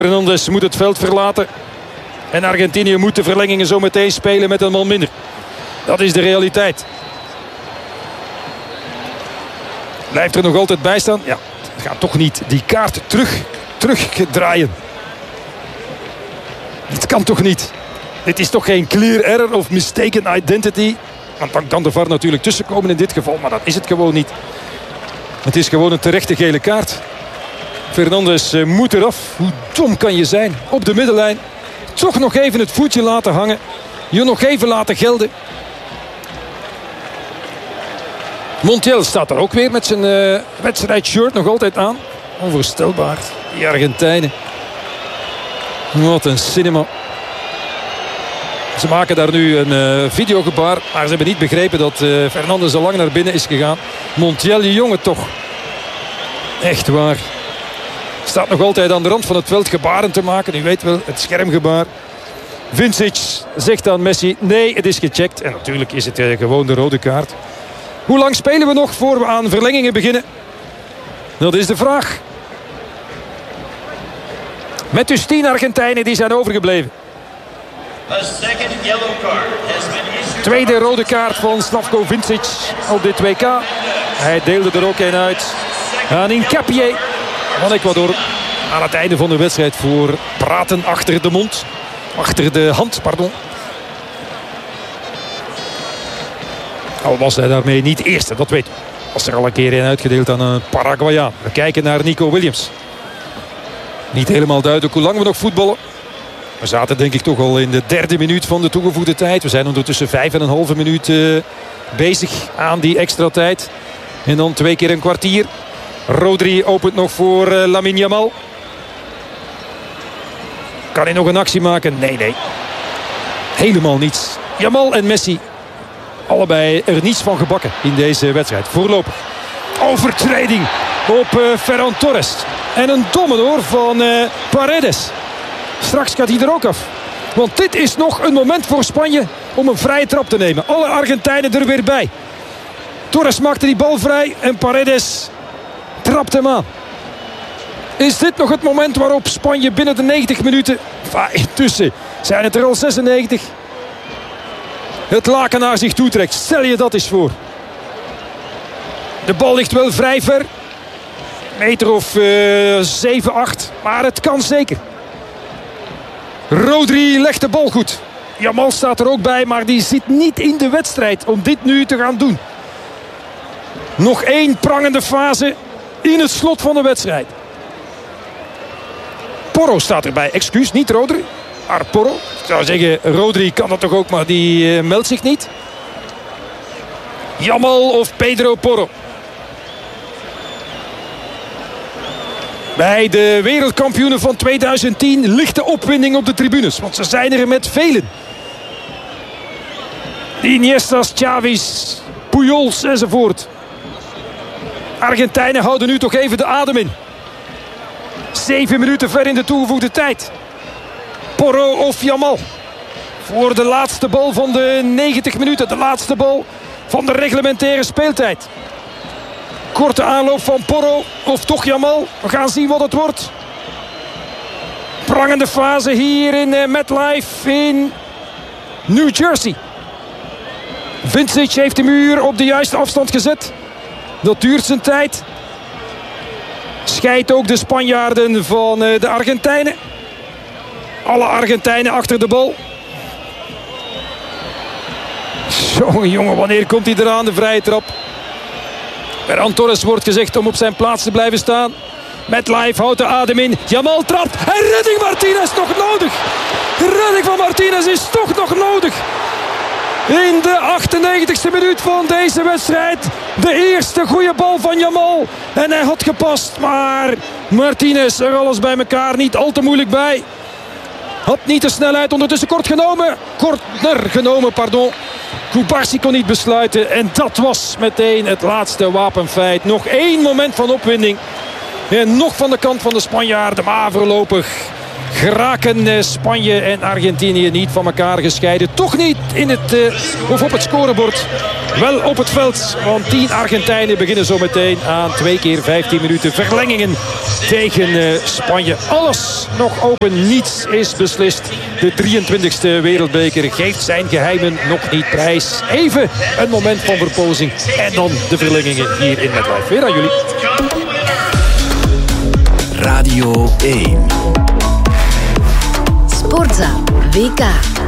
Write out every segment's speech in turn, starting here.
Fernandes moet het veld verlaten. En Argentinië moet de verlengingen zo meteen spelen met een man minder. Dat is de realiteit. Blijft er nog altijd bij staan? Ja, het gaat toch niet die kaart terugdraaien. Het kan toch niet. Dit is toch geen clear error of mistaken identity. Want dan kan de VAR natuurlijk tussenkomen in dit geval. Maar dat is het gewoon niet. Het is gewoon een terechte gele kaart. Fernandes moet eraf. Hoe dom kan je zijn? Op de middenlijn. Toch nog even het voetje laten hangen. Je nog even laten gelden. Montiel staat er ook weer met zijn wedstrijdshirt nog altijd aan. Onvoorstelbaar. Die Argentijnen. Wat een cinema. Ze maken daar nu een videogebaar. Maar ze hebben niet begrepen dat Fernandes al lang naar binnen is gegaan. Montiel, je jongen toch. Echt waar. Staat nog altijd aan de rand van het veld gebaren te maken. U weet wel, het schermgebaar. Vincic zegt aan Messi, nee, het is gecheckt. En natuurlijk is het gewoon de rode kaart. Hoe lang spelen we nog voor we aan verlengingen beginnen? Dat is de vraag. Met dus 10 Argentijnen die zijn overgebleven. Tweede rode kaart van Slavko Vincic op dit WK. Hij deelde er ook een uit aan Hincapié van Ecuador. Aan het einde van de wedstrijd voor praten achter de mond. Achter de hand, pardon. Al was hij daarmee niet eerste, dat weet u. Was er al een keer een uitgedeeld aan een Paraguayaan. We kijken naar Nico Williams. Niet helemaal duidelijk hoe lang we nog voetballen. We zaten denk ik toch al in de 3e minuut van de toegevoegde tijd. We zijn ondertussen 5,5 minuut bezig aan die extra tijd. En dan 2 keer een kwartier. Rodri opent nog voor Lamine Yamal. Kan hij nog een actie maken? Nee. Helemaal niets. Yamal en Messi. Allebei er niets van gebakken in deze wedstrijd. Voorlopig. Overtreding op Ferran Torres. En een domme hoor van Paredes. Straks gaat hij er ook af. Want dit is nog een moment voor Spanje om een vrije trap te nemen. Alle Argentijnen er weer bij. Torres maakte die bal vrij en Paredes trapt hem aan. Is dit nog het moment waarop Spanje binnen de 90 minuten... Intussen zijn het er al 96... het laken naar zich toetrekt. Stel je dat eens voor. De bal ligt wel vrij ver. Meter of 7, 8. Maar het kan zeker. Rodri legt de bal goed. Yamal staat er ook bij, maar die zit niet in de wedstrijd om dit nu te gaan doen. Nog 1 prangende fase in het slot van de wedstrijd. Porro staat erbij. Excuus, niet Rodri. Maar Porro. Ik zou zeggen, Rodri kan dat toch ook, maar die meldt zich niet. Yamal of Pedro Porro. Bij de wereldkampioenen van 2010 ligt de opwinding op de tribunes. Want ze zijn er met velen. Iniestas, Xavi's, Pujols enzovoort. Argentijnen houden nu toch even de adem in. 7 minuten ver in de toegevoegde tijd. Porro of Yamal. Voor de laatste bal van de 90 minuten. De laatste bal van de reglementaire speeltijd. Korte aanloop van Porro of toch Yamal. We gaan zien wat het wordt. Prangende fase hier in MetLife in New Jersey. Vincic heeft de muur op de juiste afstand gezet. Dat duurt zijn tijd. Scheidt ook de Spanjaarden van de Argentijnen. Alle Argentijnen achter de bal. Jongen, wanneer komt hij eraan, de vrije trap? Ferran Torres wordt gezegd om op zijn plaats te blijven staan. MetLife houdt de adem in. Yamal trapt. En redding Martinez nog nodig. De redding van Martinez is toch nog nodig. In de 98e minuut van deze wedstrijd. De eerste goede bal van Yamal. En hij had gepast. Maar Martinez er alles bij elkaar niet al te moeilijk bij. Had niet de snelheid, ondertussen kortner genomen, pardon. Kubarsi kon niet besluiten. En dat was meteen het laatste wapenfeit. Nog 1 moment van opwinding. En nog van de kant van de Spanjaarden. Maar voorlopig geraken Spanje en Argentinië niet van elkaar gescheiden. Toch niet of op het scorebord. Wel op het veld. Want 10 Argentijnen beginnen zo meteen aan 2 keer 15 minuten verlengingen tegen Spanje. Alles nog open. Niets is beslist. De 23e wereldbeker geeft zijn geheimen nog niet prijs. Even een moment van verpozing. En dan de verlengingen hier in MetLife. Weer aan jullie. Radio 1. Sportza WK.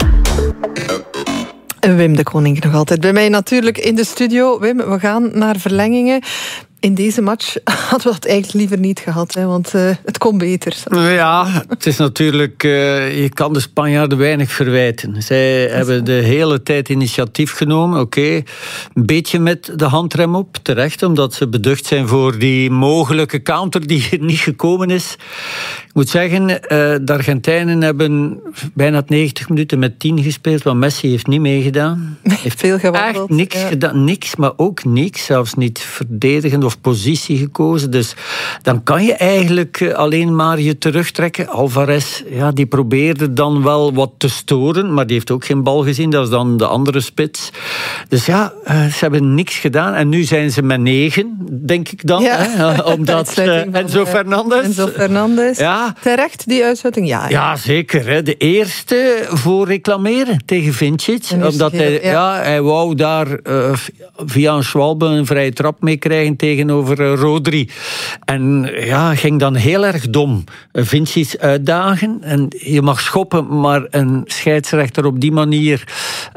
Wim de Koning nog altijd bij mij natuurlijk in de studio. Wim, we gaan naar verlengingen. In deze match hadden we dat eigenlijk liever niet gehad, hè, want het kon beter. Ja, het is natuurlijk... je kan de Spanjaarden weinig verwijten. Zij hebben de hele tijd initiatief genomen. Oké, een beetje met de handrem op, terecht, omdat ze beducht zijn voor die mogelijke counter die er niet gekomen is. Ik moet zeggen, de Argentijnen hebben bijna 90 minuten met 10 gespeeld, want Messi heeft niet meegedaan. Heeft veel gewandeld. Echt niks gedaan, niks, maar ook niks, zelfs niet verdedigend of positie gekozen. Dus dan kan je eigenlijk alleen maar je terugtrekken. Alvarez, ja, die probeerde dan wel wat te storen, maar die heeft ook geen bal gezien. Dat is dan de andere spits. Dus ja, ze hebben niks gedaan. En nu zijn ze met 9, denk ik dan. Ja. Hè, omdat Enzo Fernandez. Ja. Terecht, die uitsluiting? Ja, zeker. Hè. De eerste voor reclameren tegen Vincic. Omdat hij wou daar via een Schwalbe een vrije trap mee krijgen tegenover Rodri. En ja, ging dan heel erg dom Vincic uitdagen. En je mag schoppen, maar een scheidsrechter op die manier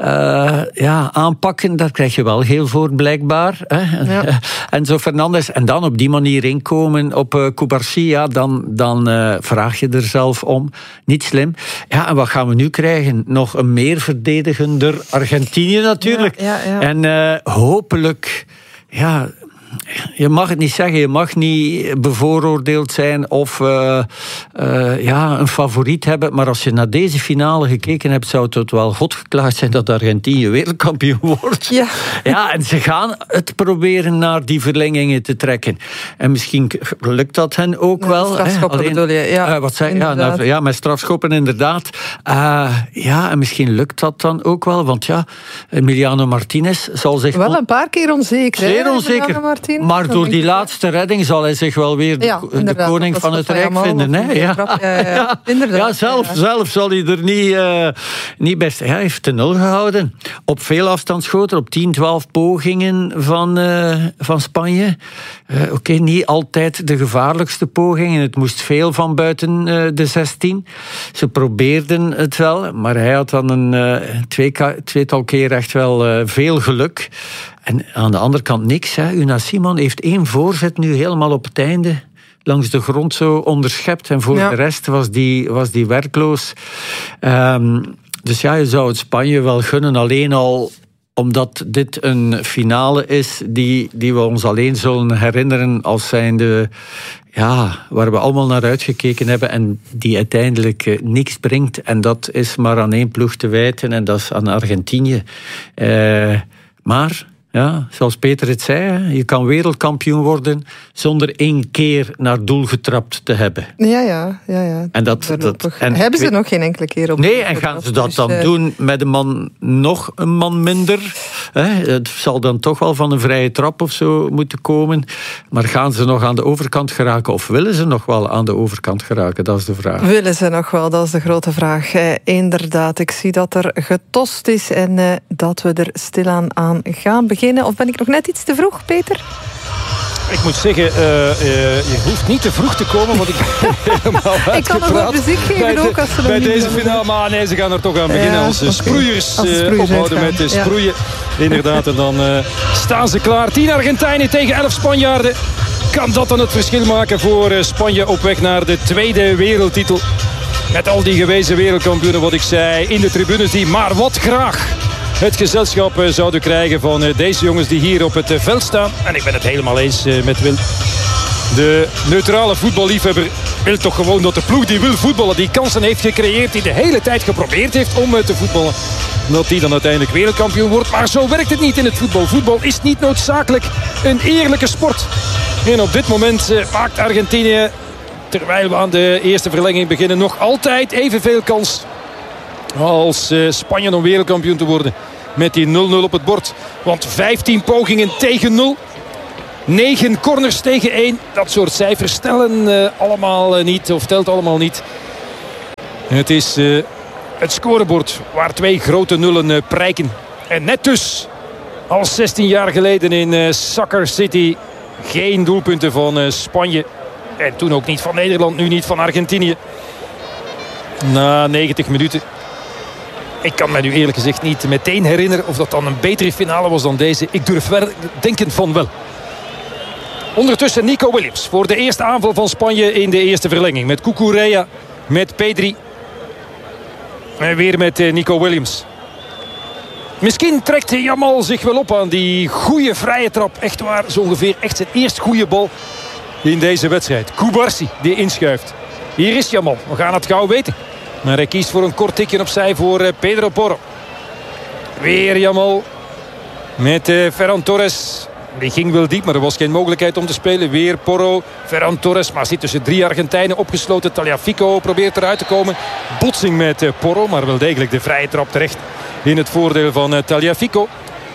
aanpakken, daar krijg je wel heel voor, blijkbaar. Hè. Ja. Enzo Fernandez. En dan op die manier inkomen op Cubarsí, dan vraag je er zelf om. Niet slim. Ja, en wat gaan we nu krijgen? Nog een meer verdedigender Argentinië natuurlijk. Ja. En hopelijk... Ja, je mag het niet zeggen, je mag niet bevooroordeeld zijn of een favoriet hebben. Maar als je naar deze finale gekeken hebt, zou het wel God geklaagd zijn dat Argentinië wereldkampioen wordt. Ja, en ze gaan het proberen naar die verlengingen te trekken. En misschien lukt dat hen ook wel. Strafschoppen bedoel je? Met strafschoppen inderdaad. En misschien lukt dat dan ook wel, want Emiliano Martinez zal zich... Wel een paar keer onzeker. Zeer onzeker. Maar door die laatste redding zal hij zich wel weer de koning van het Rijk vinden. Hè? Ja, zelf zal hij er niet best... Hij heeft de 0 gehouden. Op veel afstandsschoten, op 10, 12 pogingen van Spanje. Oké, niet altijd de gevaarlijkste pogingen. Het moest veel van buiten de 16. Ze probeerden het wel, maar hij had dan een tweetal keer echt wel veel geluk. En aan de andere kant niks. Hè. Unai Simon heeft 1 voorzet nu helemaal op het einde langs de grond zo onderschept. En voor de rest was die werkloos. Dus je zou het Spanje wel gunnen. Alleen al omdat dit een finale is die we ons alleen zullen herinneren als zijnde... Ja, waar we allemaal naar uitgekeken hebben en die uiteindelijk niks brengt. En dat is maar aan 1 ploeg te wijten en dat is aan Argentinië. Maar... Ja, zoals Peter het zei, je kan wereldkampioen worden zonder 1 keer naar doel getrapt te hebben. Ja. En hebben ze nog geen enkele keer op? Nee, en gaan ze dat dan doen met nog een man minder? Het zal dan toch wel van een vrije trap of zo moeten komen. Maar gaan ze nog aan de overkant geraken? Of willen ze nog wel aan de overkant geraken? Dat is de vraag. Willen ze nog wel? Dat is de grote vraag. Inderdaad, ik zie dat er getost is en dat we er stilaan aan gaan beginnen. Of ben ik nog net iets te vroeg, Peter? Ik moet zeggen, je hoeft niet te vroeg te komen, want ik ben helemaal uitgepraat. Ik kan nog wel muziek geven ook als ze bij deze finale. Maar nee, ze gaan er toch aan beginnen als sproeiers ophouden met de sproeien. Inderdaad, en dan staan ze klaar. 10 Argentijnen tegen 11 Spanjaarden. Kan dat dan het verschil maken voor Spanje op weg naar de 2e wereldtitel? Met al die gewezen wereldkampioenen, wat ik zei, in de tribunes die maar wat graag het gezelschap zouden krijgen van deze jongens die hier op het veld staan. En ik ben het helemaal eens met Wil. De neutrale voetballiefhebber wil toch gewoon dat de ploeg die wil voetballen, die kansen heeft gecreëerd, die de hele tijd geprobeerd heeft om te voetballen, dat die dan uiteindelijk wereldkampioen wordt. Maar zo werkt het niet in het voetbal. Voetbal is niet noodzakelijk een eerlijke sport. En op dit moment maakt Argentinië terwijl we aan de eerste verlenging beginnen. Nog altijd evenveel kans als Spanje om wereldkampioen te worden. Met die 0-0 op het bord. Want 15 pogingen tegen 0. 9 corners tegen 1. Dat soort cijfers tellen allemaal niet. Of telt allemaal niet. Het is het scorebord waar 2 grote nullen prijken. En net dus als 16 jaar geleden in Soccer City. Geen doelpunten van Spanje. En toen ook niet van Nederland. Nu niet van Argentinië. Na 90 minuten. Ik kan me nu eerlijk gezegd niet meteen herinneren of dat dan een betere finale was dan deze. Ik durf wel denken van wel. Ondertussen Nico Williams voor de eerste aanval van Spanje in de eerste verlenging. Met Cucurella, met Pedri. En weer met Nico Williams. Misschien trekt Yamal zich wel op aan die goede vrije trap. Echt waar, zo ongeveer echt zijn eerste goede bal in deze wedstrijd. Cubarsi die inschuift. Hier is Yamal, we gaan het gauw weten. Maar hij kiest voor een kort tikje opzij voor Pedro Porro. Weer Yamal met Ferran Torres. Die ging wel diep, maar er was geen mogelijkheid om te spelen. Weer Porro, Ferran Torres, maar zit tussen 3 Argentijnen opgesloten. Tagliafico probeert eruit te komen. Botsing met Porro, maar wel degelijk de vrije trap terecht in het voordeel van Tagliafico.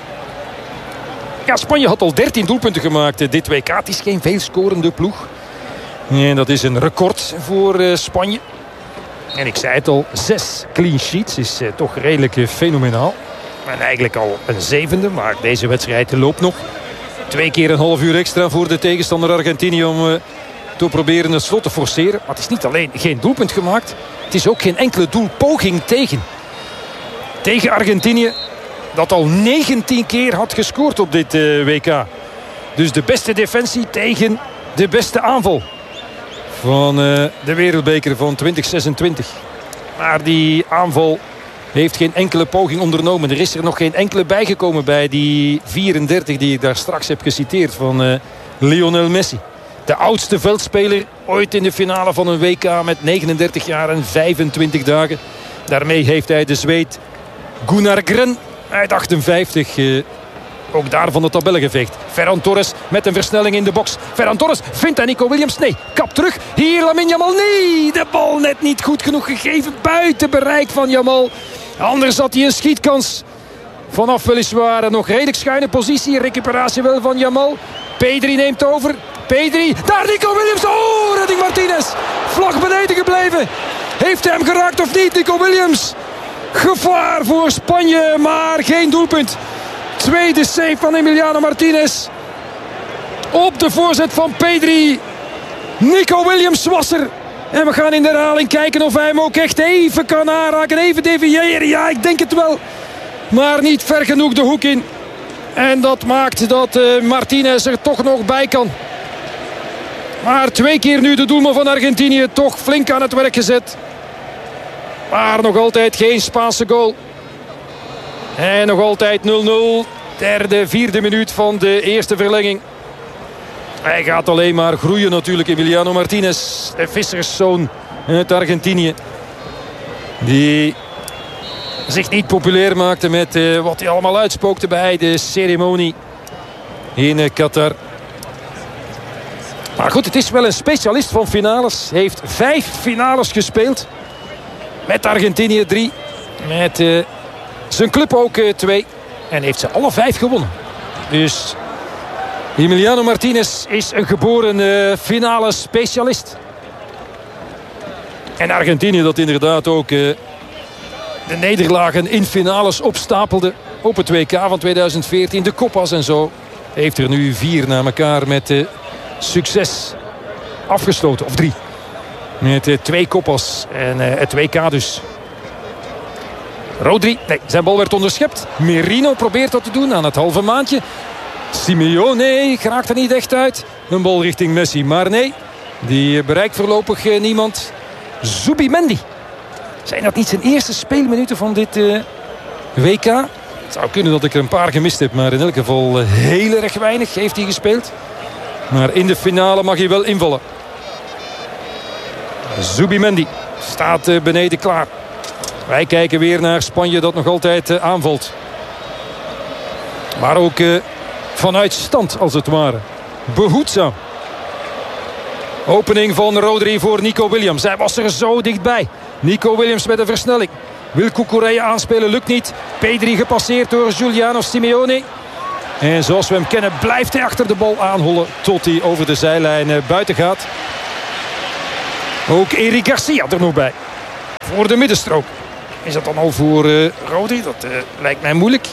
Ja, Spanje had al 13 doelpunten gemaakt dit WK. Het is geen veelscorende ploeg. En dat is een record voor Spanje. En ik zei het al, 6 clean sheets is toch redelijk fenomenaal. En eigenlijk al een 7e, maar deze wedstrijd loopt nog. 2 keer een half uur extra voor de tegenstander Argentinië om te proberen het slot te forceren. Maar het is niet alleen geen doelpunt gemaakt. Het is ook geen enkele doelpoging tegen. Tegen Argentinië dat al 19 keer had gescoord op dit WK. Dus de beste defensie tegen de beste aanval van de wereldbeker van 2026. Maar die aanval heeft geen enkele poging ondernomen. Er is er nog geen enkele bijgekomen bij die 34 die ik daar straks heb geciteerd van Lionel Messi. De oudste veldspeler ooit in de finale van een WK met 39 jaar en 25 dagen. Daarmee heeft hij de Zweed Gunnar Gren uit 58 ook daar van de tabellen geveegd. Ferran Torres met een versnelling in de box. Ferran Torres vindt hij Nico Williams. Nee, kap terug. Hier Lamine Yamal. Nee, de bal net niet goed genoeg gegeven. Buiten bereik van Yamal. Anders had hij een schietkans. Vanaf weliswaar nog redelijk schuine positie. Recuperatie wel van Yamal. Pedri neemt over. Pedri. Daar Nico Williams. Oh, redding Martinez. Vlag beneden gebleven. Heeft hij hem geraakt of niet, Nico Williams? Gevaar voor Spanje, maar geen doelpunt. Tweede save van Emiliano Martinez. Op de voorzet van Pedri. Nico Williams was er. En we gaan in de herhaling kijken of hij hem ook echt even kan aanraken. Even deviëren. Ja, ik denk het wel. Maar niet ver genoeg de hoek in. En dat maakt dat Martinez er toch nog bij kan. Maar 2 keer nu de doelman van Argentinië toch flink aan het werk gezet. Maar nog altijd geen Spaanse goal. En nog altijd 0-0. Derde, 4e minuut van de eerste verlenging. Hij gaat alleen maar groeien natuurlijk. Emiliano Martinez, de visserszoon uit Argentinië. Die zich niet populair maakte met wat hij allemaal uitspookte bij de ceremonie in Qatar. Maar goed, het is wel een specialist van finales. Hij heeft 5 finales gespeeld. Met Argentinië 3. Met zijn club ook 2. En heeft ze alle 5 gewonnen. Dus Emiliano Martinez is een geboren finale specialist. En Argentinië dat inderdaad ook de nederlagen in finales opstapelde. Op het WK van 2014. De Copas en zo. Heeft er nu 4 na elkaar met succes afgesloten. Of 3. Met 2 Copas en het WK dus. Rodri, nee, zijn bal werd onderschept. Merino probeert dat te doen aan het halve maandje. Simeone geraakt er niet echt uit. Een bal richting Messi, maar nee. Die bereikt voorlopig niemand. Zubimendi. Zijn dat niet zijn eerste speelminuten van dit WK? Het zou kunnen dat ik er een paar gemist heb. Maar in elk geval heel erg weinig heeft hij gespeeld. Maar in de finale mag hij wel invallen. Zubimendi staat beneden klaar. Wij kijken weer naar Spanje dat nog altijd aanvalt. Maar ook vanuit stand als het ware. Behoedzaam. Opening van Rodri voor Nico Williams. Hij was er zo dichtbij. Nico Williams met een versnelling. Wil Cucurella aanspelen, lukt niet. Pedri gepasseerd door Giuliano Simeone. En zoals we hem kennen blijft hij achter de bal aanhollen tot hij over de zijlijn buiten gaat. Ook Eric Garcia er nog bij. Voor de middenstrook. Is dat dan al voor Rodri? Dat lijkt mij moeilijk.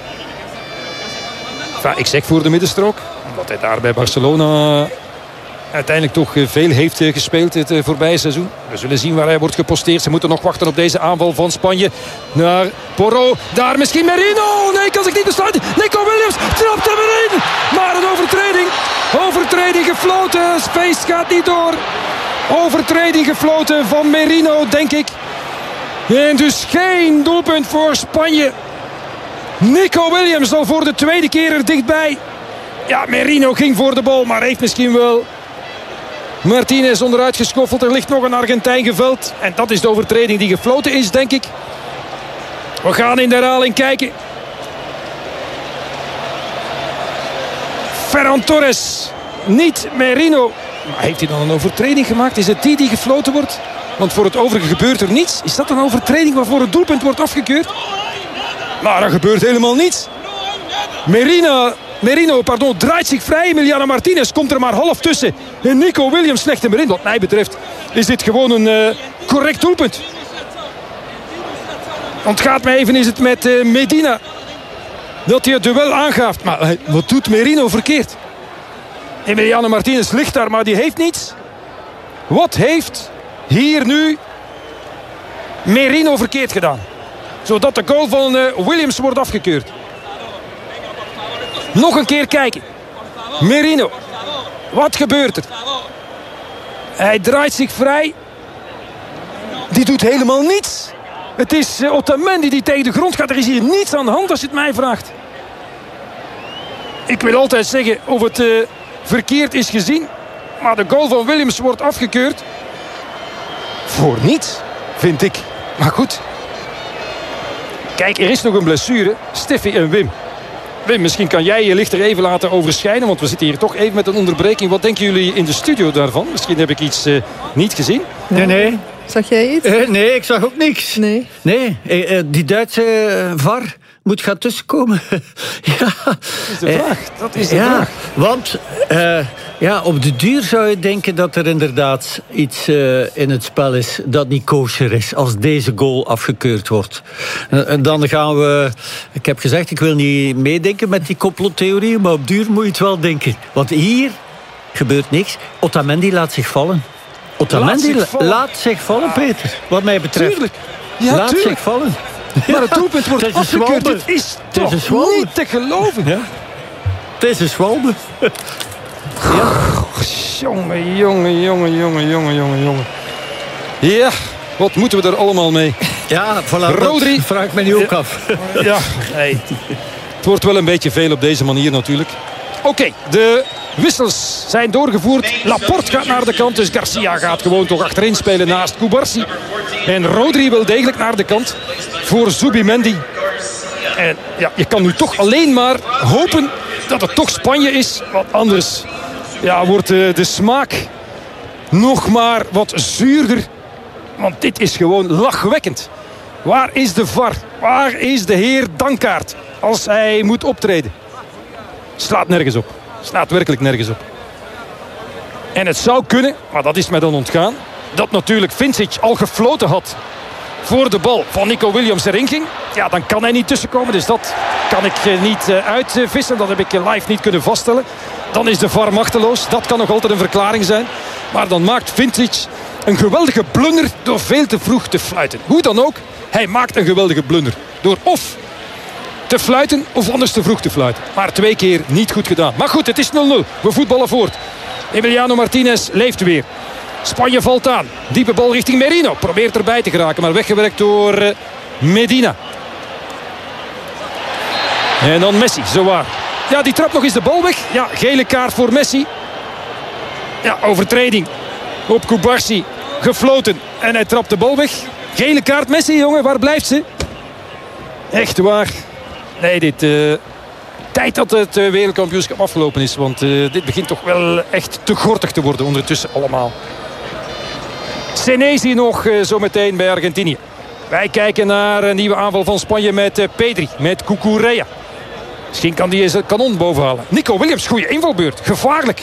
Enfin, ik zeg voor de middenstrook. Omdat hij daar bij Barcelona uiteindelijk toch veel heeft gespeeld het voorbije seizoen. We zullen zien waar hij wordt geposteerd. Ze moeten nog wachten op deze aanval van Spanje. Naar Porro. Daar misschien Merino. Nee, kan zich niet besluiten. Nico Williams trapt hem erin. Maar een overtreding. Overtreding gefloten. Space gaat niet door. Overtreding gefloten van Merino, denk ik. En dus geen doelpunt voor Spanje. Nico Williams al voor de tweede keer er dichtbij. Ja, Merino ging voor de bal, maar heeft misschien wel Martinez onderuit geschoffeld. Er ligt nog een Argentijn geveld. En dat is de overtreding die gefloten is, denk ik. We gaan in de herhaling kijken. Ferran Torres. Niet Merino. Maar heeft hij dan een overtreding gemaakt? Is het die gefloten wordt? Want voor het overige gebeurt er niets. Is dat een overtreding waarvoor het doelpunt wordt afgekeurd? Maar er gebeurt helemaal niets. Merino draait zich vrij. Emiliano Martinez komt er maar half tussen. En Nico Williams slecht hem erin. Wat mij betreft is dit gewoon een correct doelpunt. Ontgaat mij even, is het met Medina dat hij het duel aangaat. Maar wat doet Merino verkeerd? Emiliano Martinez ligt daar, maar die heeft niets. Wat heeft hier nu Merino verkeerd gedaan? Zodat de goal van Williams wordt afgekeurd. Nog een keer kijken. Merino. Wat gebeurt er? Hij draait zich vrij. Die doet helemaal niets. Het is Otamendi die tegen de grond gaat. Er is hier niets aan de hand als je het mij vraagt. Ik wil altijd zeggen of het verkeerd is gezien. Maar de goal van Williams wordt afgekeurd. Voor niets, vind ik. Maar goed. Kijk, er is nog een blessure. Steffi en Wim. Wim, misschien kan jij je licht er even laten overschijnen. Want we zitten hier toch even met een onderbreking. Wat denken jullie in de studio daarvan? Misschien heb ik iets niet gezien. Nee. Zag jij iets? Nee, ik zag ook niks. Nee, die Duitse VAR moet gaan tussenkomen. Ja. Dat is de vraag. Want op de duur zou je denken dat er inderdaad iets in het spel is dat niet kosher is als deze goal afgekeurd wordt. Dan gaan we... Ik heb gezegd, ik wil niet meedenken met die complottheorie, maar op duur moet je het wel denken. Want hier gebeurt niks. Otamendi laat zich vallen. Laat zich vallen, Peter. Wat mij betreft. Tuurlijk. Ja, laat zich vallen. Maar het doelpunt wordt afgekeurd. Dit is toch niet te geloven. Ja. Het is een zwalbe. Ja. Jongen. Ja, wat moeten we er allemaal mee? Ja, voilà, Rodri vraag ik me nu ook af. Ja, nee. Het wordt wel een beetje veel op deze manier natuurlijk. Oké, de wissels zijn doorgevoerd. Laporte gaat naar de kant, dus Garcia gaat gewoon toch achterin spelen naast Cubarsí. En Rodri wil degelijk naar de kant voor Zubimendi. En ja, je kan nu toch alleen maar hopen dat het toch Spanje is. Want anders wordt de smaak nog maar wat zuurder. Want dit is gewoon lachwekkend. Waar is de VAR? Waar is de heer Dankaart als hij moet optreden? Slaat nergens op. Slaat werkelijk nergens op. En het zou kunnen, maar dat is mij dan ontgaan, dat natuurlijk Vincic al gefloten had voor de bal van Nico Williams erin ging. Ja, dan kan hij niet tussenkomen. Dus dat kan ik niet uitvissen. Dat heb ik live niet kunnen vaststellen. Dan is de VAR machteloos. Dat kan nog altijd een verklaring zijn. Maar dan maakt Vincic een geweldige blunder door veel te vroeg te fluiten. Hoe dan ook, hij maakt een geweldige blunder. Door of te fluiten of anders te vroeg te fluiten. Maar 2 keer niet goed gedaan. Maar goed, het is 0-0. We voetballen voort. Emiliano Martinez leeft weer. Spanje valt aan. Diepe bal richting Merino. Probeert erbij te geraken, maar weggewerkt door Medina. En dan Messi, zowaar. Ja, die trapt nog eens de bal weg. Ja, gele kaart voor Messi. Ja, overtreding op Cubarsí. Gefloten. En hij trapt de bal weg. Gele kaart Messi, jongen. Waar blijft ze? Echt waar. Nee, dit Tijd dat het wereldkampioenschap afgelopen is. Want dit begint toch wel echt te gortig te worden ondertussen allemaal. Senesi nog zometeen bij Argentinië. Wij kijken naar een nieuwe aanval van Spanje met Pedri, met Cucurella. Misschien kan die eens het kanon bovenhalen. Nico Williams, goede invalbeurt. Gevaarlijk.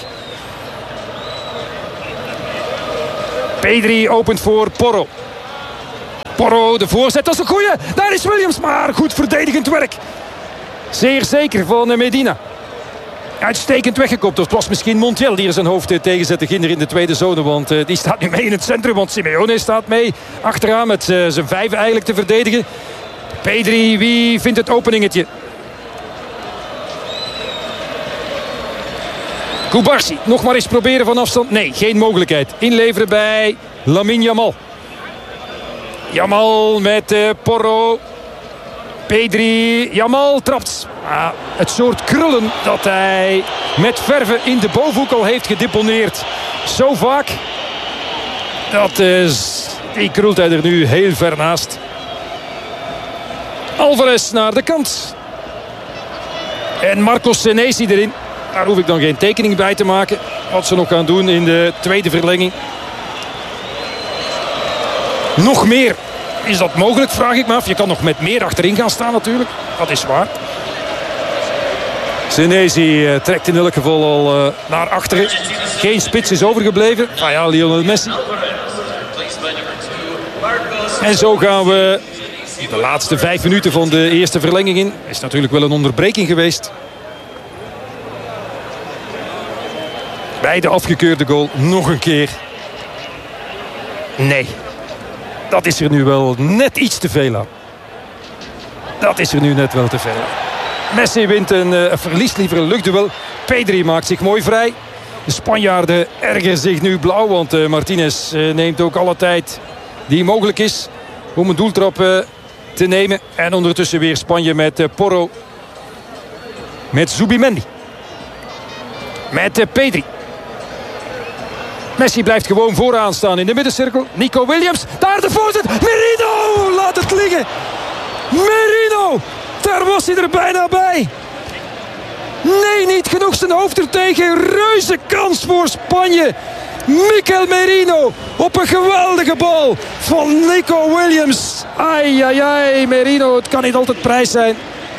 Pedri opent voor Porro. Porro, de voorzet, dat is een goeie. Daar is Williams, maar goed verdedigend werk. Zeer zeker van Medina. Uitstekend weggekopt. Het was misschien Montiel die er zijn hoofd tegenzette. Ginder in de tweede zone. Want die staat nu mee in het centrum. Want Simeone staat mee achteraan met zijn 5 eigenlijk te verdedigen. Pedri, wie vindt het openingetje? Kubarsi, nog maar eens proberen van afstand. Nee, geen mogelijkheid. Inleveren bij Lamine Yamal. Yamal met Porro. Pedri, Yamal trapt. Het soort krullen dat hij met verve in de bovenhoek al heeft gedeponeerd. Zo vaak. Die krult hij er nu heel ver naast. Alvarez naar de kant. En Marcos Senesi erin. Daar hoef ik dan geen tekening bij te maken. Wat ze nog gaan doen in de tweede verlenging. Nog meer. Is dat mogelijk, vraag ik me af. Je kan nog met meer achterin gaan staan natuurlijk. Dat is waar. Senesi trekt in elk geval al naar achteren. Geen spits is overgebleven. Ah ja, Lionel Messi. En zo gaan we de laatste 5 minuten van de eerste verlenging in. Is natuurlijk wel een onderbreking geweest. Bij de afgekeurde goal nog een keer. Nee. Dat is er nu wel net iets te veel aan. Dat is er nu net wel te veel aan. Messi wint verliest liever een luchtduel. Pedri maakt zich mooi vrij. De Spanjaarden ergeren zich nu blauw. Want Martinez neemt ook alle tijd die mogelijk is om een doeltrap te nemen. En ondertussen weer Spanje met Porro. Met Zubimendi. Met Pedri. Messi blijft gewoon vooraan staan in de middencirkel. Nico Williams, daar de voorzet. Merino, laat het liggen. Merino, daar was hij er bijna bij. Nee, niet genoeg zijn hoofd er tegen. Reuze kans voor Spanje. Mikel Merino op een geweldige bal van Nico Williams. Ai, ai, ai, Merino, het kan niet altijd prijs zijn.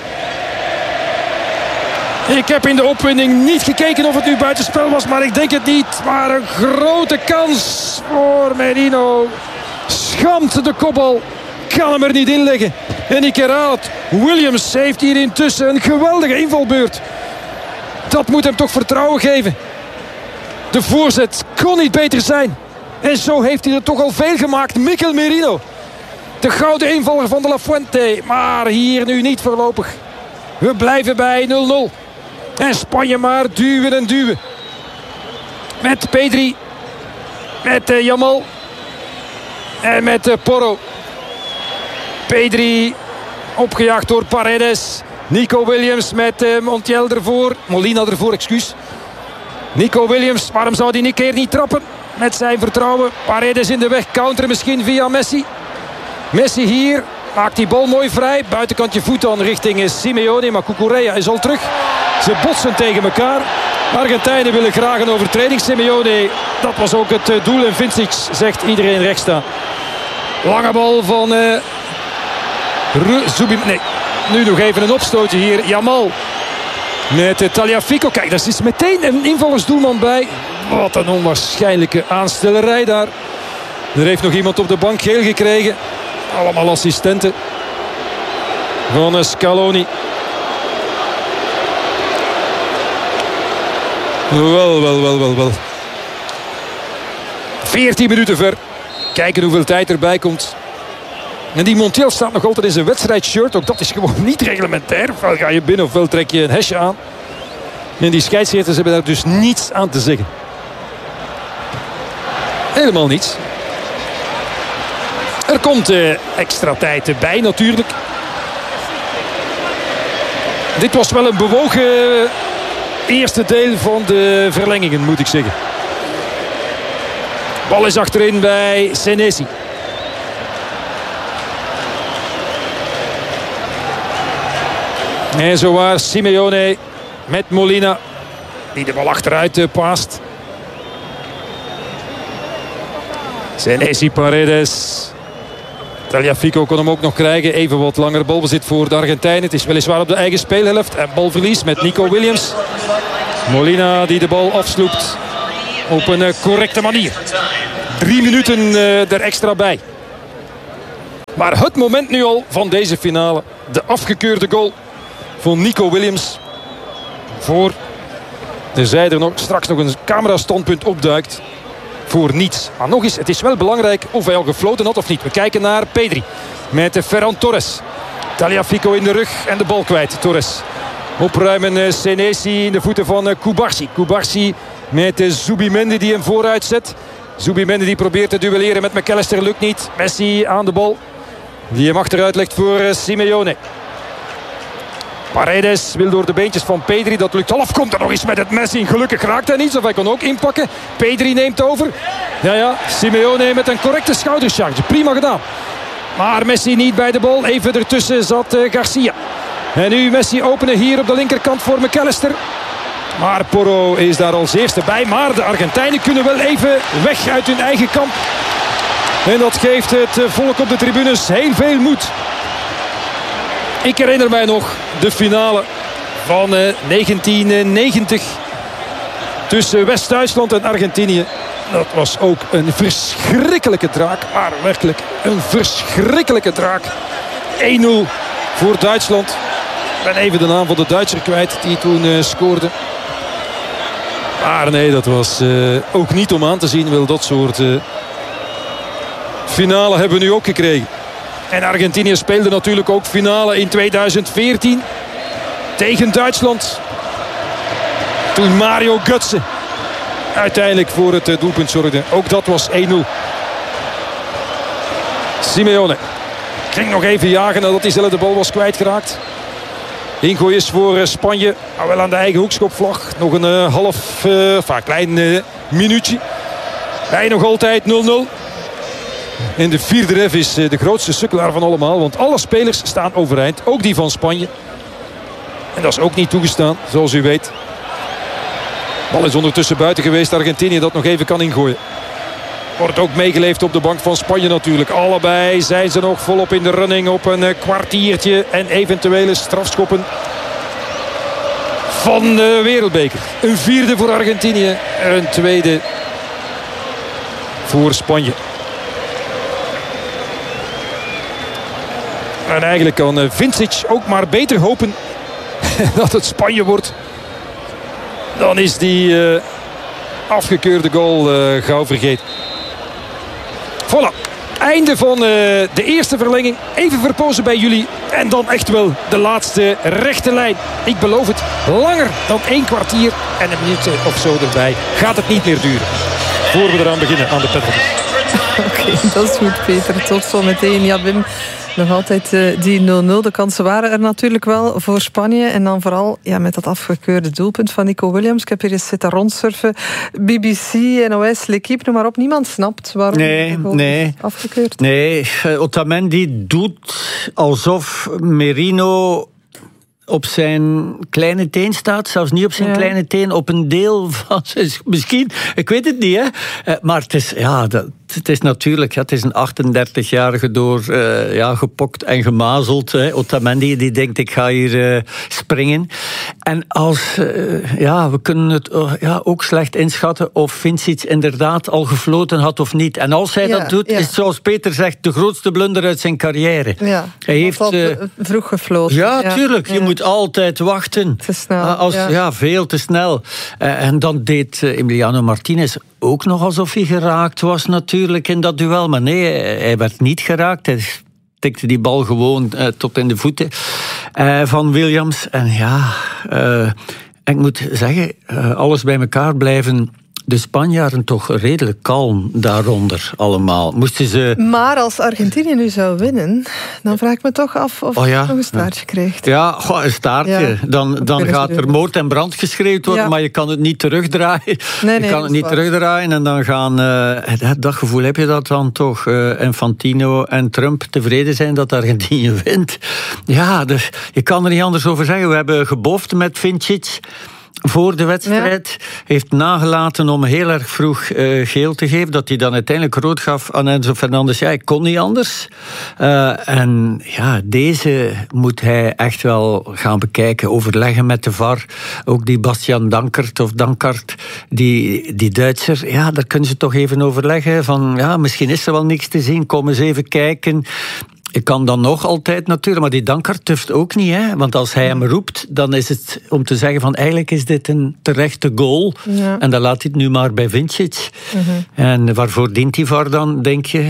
Ik heb in de opwinding niet gekeken of het nu buitenspel was, maar ik denk het niet. Maar een grote kans voor Merino. Schamt de kopbal. Kan hem er niet in leggen. En ik herhaal het. Williams heeft hier intussen een geweldige invalbeurt. Dat moet hem toch vertrouwen geven. De voorzet kon niet beter zijn. En zo heeft hij er toch al veel gemaakt. Mikel Merino. De gouden invaller van de La Fuente. Maar hier nu niet voorlopig. We blijven bij 0-0. En Spanje maar duwen en duwen. Met Pedri. Met Yamal. En met Porro. Pedri opgejaagd door Paredes. Nico Williams met Montiel ervoor. Molina ervoor, excuus. Nico Williams, waarom zou hij een keer niet trappen? Met zijn vertrouwen. Paredes in de weg, counteren misschien via Messi. Messi hier. Maakt die bal mooi vrij. Buitenkantje voet dan richting Simeone. Maar Cucurella is al terug. Ze botsen tegen elkaar. Argentijnen willen graag een overtreding. Simeone, dat was ook het doel. En Vincic zegt iedereen recht staan. Lange bal van Nee, nu nog even een opstootje hier. Yamal met Tagliafico. Kijk, daar is meteen een invallersdoelman bij. Wat een onwaarschijnlijke aanstellerij daar. Er heeft nog iemand op de bank geel gekregen. Allemaal assistenten van Scaloni. Wel. 14 minuten ver. Kijken hoeveel tijd erbij komt. En die Montiel staat nog altijd in zijn wedstrijdshirt. Ook dat is gewoon niet reglementair. Ofwel ga je binnen ofwel trek je een hesje aan. En die scheidsrechters hebben daar dus niets aan te zeggen. Helemaal niets. Er komt extra tijd bij natuurlijk. Dit was wel een bewogen eerste deel van de verlengingen, moet ik zeggen. Bal is achterin bij Senesi. En zowaar Simeone met Molina, die de bal achteruit paast. Senesi, Paredes. Tagliafico kon hem ook nog krijgen. Even wat langer balbezit voor de Argentijnen. Het is weliswaar op de eigen speelhelft. En balverlies met Nico Williams. Molina die de bal afsloept op een correcte manier. 3 minuten er extra bij. Maar het moment nu al van deze finale. De afgekeurde goal van Nico Williams. Voor de zijde er straks nog een camerastandpunt opduikt. Voor niets. Maar nog eens, het is wel belangrijk of hij al gefloten had of niet. We kijken naar Pedri met Ferran Torres. Tagliafico in de rug en de bal kwijt. Torres opruimen, Senesi in de voeten van Cubarsí. Cubarsí met Zubimendi die hem vooruit zet. Zubimendi die probeert te duelleren met McAllister, lukt niet. Messi aan de bal. Die hem achteruit legt voor Simeone. Paredes wil door de beentjes van Pedri. Dat lukt half. Komt er nog eens met het Messi. Gelukkig raakt hij niet. Of hij kan ook inpakken. Pedri neemt over. Ja. Simeone met een correcte schoudercharge. Prima gedaan. Maar Messi niet bij de bal. Even ertussen zat Garcia. En nu Messi openen hier op de linkerkant voor McAllister. Maar Porro is daar als eerste bij. Maar de Argentijnen kunnen wel even weg uit hun eigen kamp. En dat geeft het volk op de tribunes heel veel moed. Ik herinner mij nog de finale van 1990 tussen West-Duitsland en Argentinië. Dat was ook een verschrikkelijke draak. Maar werkelijk een verschrikkelijke draak. 1-0 voor Duitsland. Ik ben even de naam van de Duitser kwijt die toen scoorde. Maar nee, dat was ook niet om aan te zien. Wel, dat soort finale hebben we nu ook gekregen. En Argentinië speelde natuurlijk ook finale in 2014 tegen Duitsland. Toen Mario Götze uiteindelijk voor het doelpunt zorgde. Ook dat was 1-0. Simeone ging nog even jagen nadat hij zelf de bal was kwijtgeraakt. Ingooi is voor Spanje. Maar wel aan de eigen hoekschopvlag. Nog een klein minuutje. Bij nog altijd 0-0. En de vierde ref is de grootste sukkelaar van allemaal. Want alle spelers staan overeind. Ook die van Spanje. En dat is ook niet toegestaan, zoals u weet. De bal is ondertussen buiten geweest. Argentinië dat nog even kan ingooien. Wordt ook meegeleefd op de bank van Spanje natuurlijk. Allebei zijn ze nog volop in de running op een kwartiertje. En eventuele strafschoppen van de Wereldbeker. Een vierde voor Argentinië. Een tweede voor Spanje. En eigenlijk kan Vincic ook maar beter hopen dat het Spanje wordt. Dan is die afgekeurde goal gauw vergeten. Voilà. Einde van de eerste verlenging. Even verpozen bij jullie. En dan echt wel de laatste rechte lijn. Ik beloof het. Langer dan 1 kwartier en een minuut of zo erbij. Gaat het niet meer duren. Voor we eraan beginnen aan de petrolbus. Oké, dat is goed, Peter. Tot zometeen. Ja, Wim. Nog altijd die 0-0. De kansen waren er natuurlijk wel voor Spanje. En dan vooral met dat afgekeurde doelpunt van Nico Williams. Ik heb hier eens zitten rondsurfen. BBC, NOS, L'Équipe, noem maar op. Niemand snapt waarom hij afgekeurd. Nee, Otamendi doet alsof Merino op zijn kleine teen staat. Zelfs niet op zijn kleine teen. Op een deel van zijn... Misschien, ik weet het niet, hè. Maar het is... Ja, het is natuurlijk, het is een 38-jarige door gepokt en gemazeld. Otamendi, die denkt, ik ga hier springen. En als, we kunnen het ook slecht inschatten of Vincic inderdaad al gefloten had of niet. En als hij dat doet, is het zoals Peter zegt, de grootste blunder uit zijn carrière. Ja, hij heeft vroeg gefloten. Ja, tuurlijk. Je moet altijd wachten. Te snel. Veel te snel. En dan deed Emiliano Martinez ook nog alsof hij geraakt was natuurlijk in dat duel. Maar nee, hij werd niet geraakt. Hij tikte die bal gewoon tot in de voeten van Williams. En ik moet zeggen, alles bij elkaar blijven de Spanjaarden toch redelijk kalm daaronder allemaal. Moesten ze... Maar als Argentinië nu zou winnen, dan vraag ik me toch af of je nog een staartje krijgt. Ja, een staartje. Ja. Dan gaat er moord en brand geschreeuwd worden, maar je kan het niet terugdraaien. Je kan het niet terugdraaien en dan gaan... dat gevoel heb je dat dan toch. Infantino en Trump tevreden zijn dat Argentinië wint. Ja, je kan er niet anders over zeggen. We hebben geboft met Vincic voor de wedstrijd. Heeft nagelaten om heel erg vroeg geel te geven. Dat hij dan uiteindelijk rood gaf aan Enzo Fernandez. Ja, ik kon niet anders. En ja, deze moet hij echt wel gaan bekijken. Overleggen met de VAR. Ook die Bastiaan Dankert, die Duitser. Ja, daar kunnen ze toch even overleggen. Van, ja, misschien is er wel niks te zien. Kom eens even kijken. Ik kan dan nog altijd natuurlijk, maar die Dankert tuft ook niet. Hè? Want als hij hem roept, dan is het om te zeggen van eigenlijk is dit een terechte goal. Ja. En dan laat hij het nu maar bij Vincic. En waarvoor dient die VAR dan, denk je?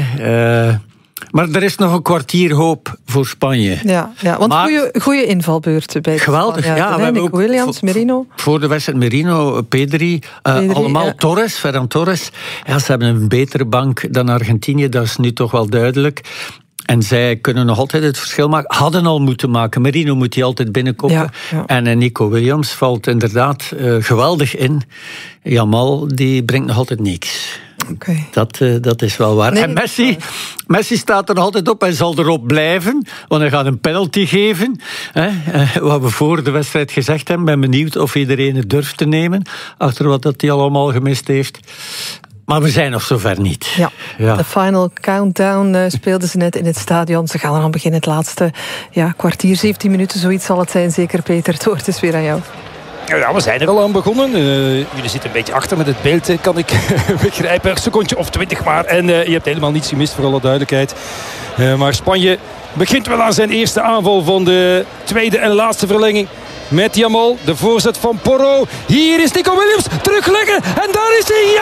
Maar er is nog een kwartier hoop voor Spanje. Ja, want goede invalbeurten bij geweldig, ja. We hebben ook Williams, Merino. Voor de wedstrijd Merino, Pedri, allemaal Torres, Ferran Torres. Ja, ze hebben een betere bank dan Argentinië, dat is nu toch wel duidelijk. En zij kunnen nog altijd het verschil maken. Hadden al moeten maken. Merino moet die altijd binnenkoppen. Ja. En Nico Williams valt inderdaad geweldig in. Jamal, die brengt nog altijd niks. Okay. Dat is wel waar. Nee, en Messi staat er nog altijd op en zal erop blijven. Want hij gaat een penalty geven. Wat we voor de wedstrijd gezegd hebben. Ben benieuwd of iedereen het durft te nemen. Achter wat dat hij allemaal gemist heeft. Maar we zijn nog zover niet. Ja. De final countdown speelden ze net in het stadion. Ze gaan er aan beginnen. Het laatste kwartier, 17 minuten, zoiets zal het zijn. Zeker, Peter. Het woord is weer aan jou. Ja, we zijn er al aan begonnen. Jullie zitten een beetje achter met het beeld, kan ik begrijpen. Een secondje of 20 maar. En je hebt helemaal niets gemist, voor alle duidelijkheid. Maar Spanje begint wel aan zijn eerste aanval van de tweede en laatste verlenging. Met Jamal, de voorzet van Porro. Hier is Nico Williams, terugleggen. En daar is hij,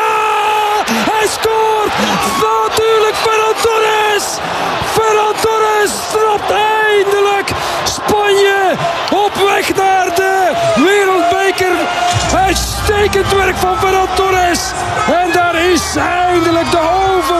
hij scoort! Natuurlijk Ferran Torres! Ferran Torres trapt eindelijk Spanje op weg naar de Wereldbeker. Uitstekend werk van Ferran Torres. En daar is eindelijk de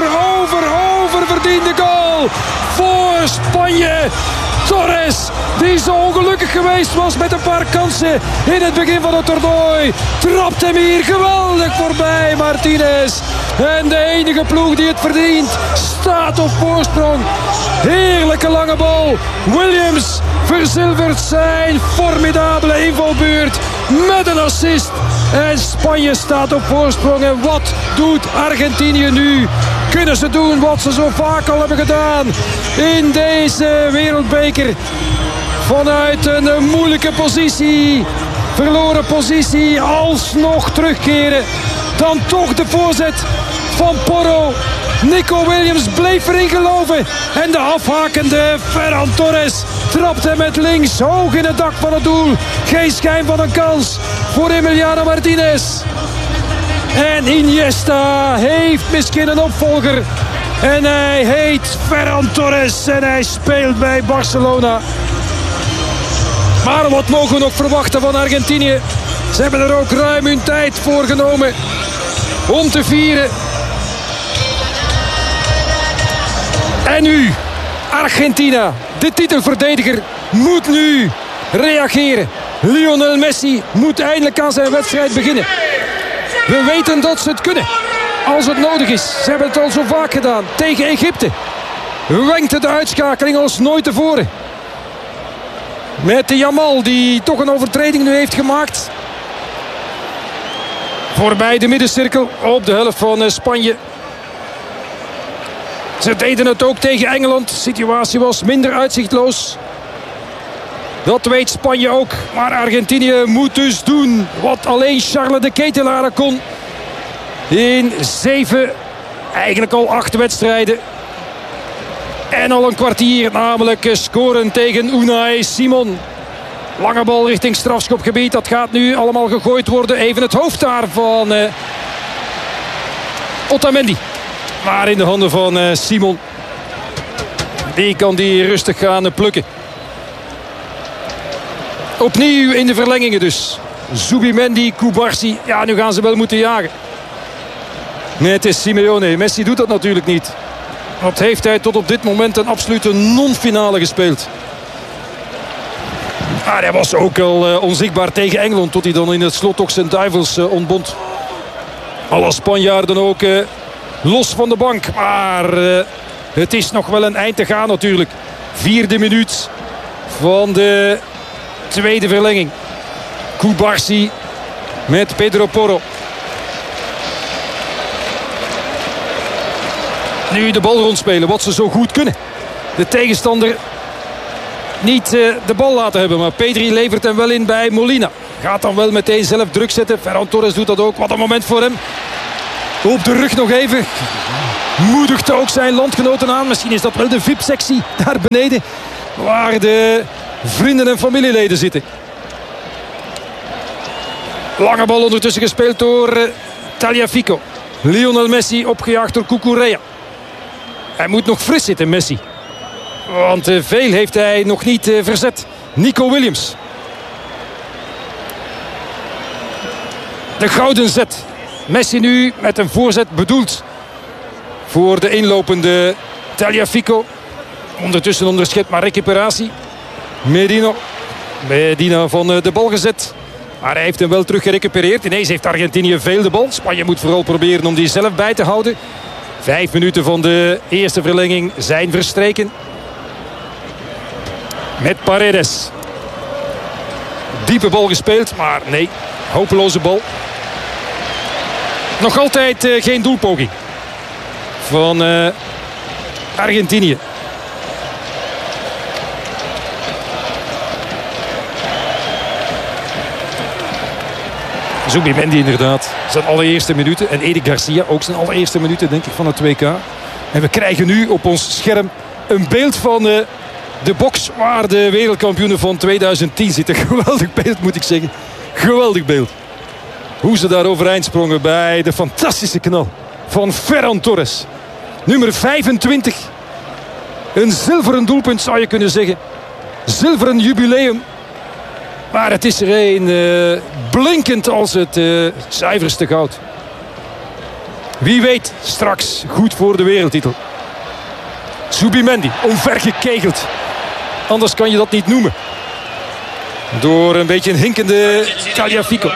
oververdiende goal voor Spanje. Torres, die zo ongelukkig geweest was met een paar kansen in het begin van het toernooi, trapt hem hier geweldig voorbij, Martinez. En de enige ploeg die het verdient, staat op voorsprong. Heerlijke lange bal. Williams verzilvert zijn formidabele invalbeurt met een assist. En Spanje staat op voorsprong. En wat doet Argentinië nu? Kunnen ze doen wat ze zo vaak al hebben gedaan in deze wereldbeker? Vanuit een moeilijke positie, verloren positie, alsnog terugkeren. Dan toch de voorzet van Porro. Nico Williams bleef erin geloven. En de afhakende Ferran Torres trapt hem met links hoog in het dak van het doel. Geen schijn van een kans voor Emiliano Martinez. En Iniesta heeft misschien een opvolger. En hij heet Ferran Torres en hij speelt bij Barcelona. Maar wat mogen we nog verwachten van Argentinië? Ze hebben er ook ruim hun tijd voor genomen om te vieren. En nu, Argentina, de titelverdediger, moet nu reageren. Lionel Messi moet eindelijk aan zijn wedstrijd beginnen. We weten dat ze het kunnen, als het nodig is. Ze hebben het al zo vaak gedaan tegen Egypte. Wenkte de uitschakeling als nooit tevoren. Met de Jamal, die toch een overtreding nu heeft gemaakt. Voorbij de middencirkel op de helft van Spanje. Ze deden het ook tegen Engeland. De situatie was minder uitzichtloos. Dat weet Spanje ook. Maar Argentinië moet dus doen wat alleen Charles de Ketelaere kon. In 7, eigenlijk al 8 wedstrijden. En al een kwartier, namelijk scoren tegen Unai Simon. Lange bal richting strafschopgebied. Dat gaat nu allemaal gegooid worden. Even het hoofd daar van Otamendi. Maar in de handen van Simon. Die kan die rustig gaan plukken. Opnieuw in de verlengingen dus. Zubimendi, Cubarsí. Ja, nu gaan ze wel moeten jagen. Het is Simeone. Messi doet dat natuurlijk niet. Wat heeft hij tot op dit moment een absolute non-finale gespeeld. Hij was ook al onzichtbaar tegen Engeland, tot hij dan in het slot toch zijn duivels ontbond. Alle Spanjaarden ook los van de bank. Maar het is nog wel een eind te gaan natuurlijk. 4e minuut van de tweede verlenging. Cubarsí met Pedro Porro. Nu de bal rondspelen, wat ze zo goed kunnen. De tegenstander niet de bal laten hebben. Maar Pedri levert hem wel in bij Molina. Gaat dan wel meteen zelf druk zetten. Ferran Torres doet dat ook. Wat een moment voor hem. Op de rug nog even. Moedigt ook zijn landgenoten aan. Misschien is dat wel de VIP-sectie daar beneden. Waar de vrienden en familieleden zitten. Lange bal ondertussen gespeeld door Tagliafico. Lionel Messi opgejaagd door Cucurella. Hij moet nog fris zitten, Messi. Want veel heeft hij nog niet verzet. Nico Williams. De gouden zet. Messi nu met een voorzet bedoeld voor de inlopende Tagliafico. Ondertussen onderschept maar recuperatie. Medina van de bal gezet. Maar hij heeft hem wel terug gerecupereerd. Ineens heeft Argentinië veel de bal. Spanje moet vooral proberen om die zelf bij te houden. 5 minuten van de eerste verlenging zijn verstreken. Met Paredes. Diepe bal gespeeld, maar nee. Hopeloze bal. Nog altijd geen doelpoging van Argentinië. Zubimendi inderdaad. Zijn allereerste minuten. En Eric Garcia ook zijn allereerste minuten denk ik van het WK. En we krijgen nu op ons scherm een beeld van de box waar de wereldkampioenen van 2010 zitten. Geweldig beeld moet ik zeggen. Geweldig beeld. Hoe ze daar overeind sprongen bij de fantastische knal van Ferran Torres. Nummer 25. Een zilveren doelpunt zou je kunnen zeggen. Zilveren jubileum. Maar het is er een blinkend als het zuiverste goud. Wie weet straks goed voor de wereldtitel. Zubimendi, omvergekegeld. Anders kan je dat niet noemen. Door een beetje een hinkende Tagliafico.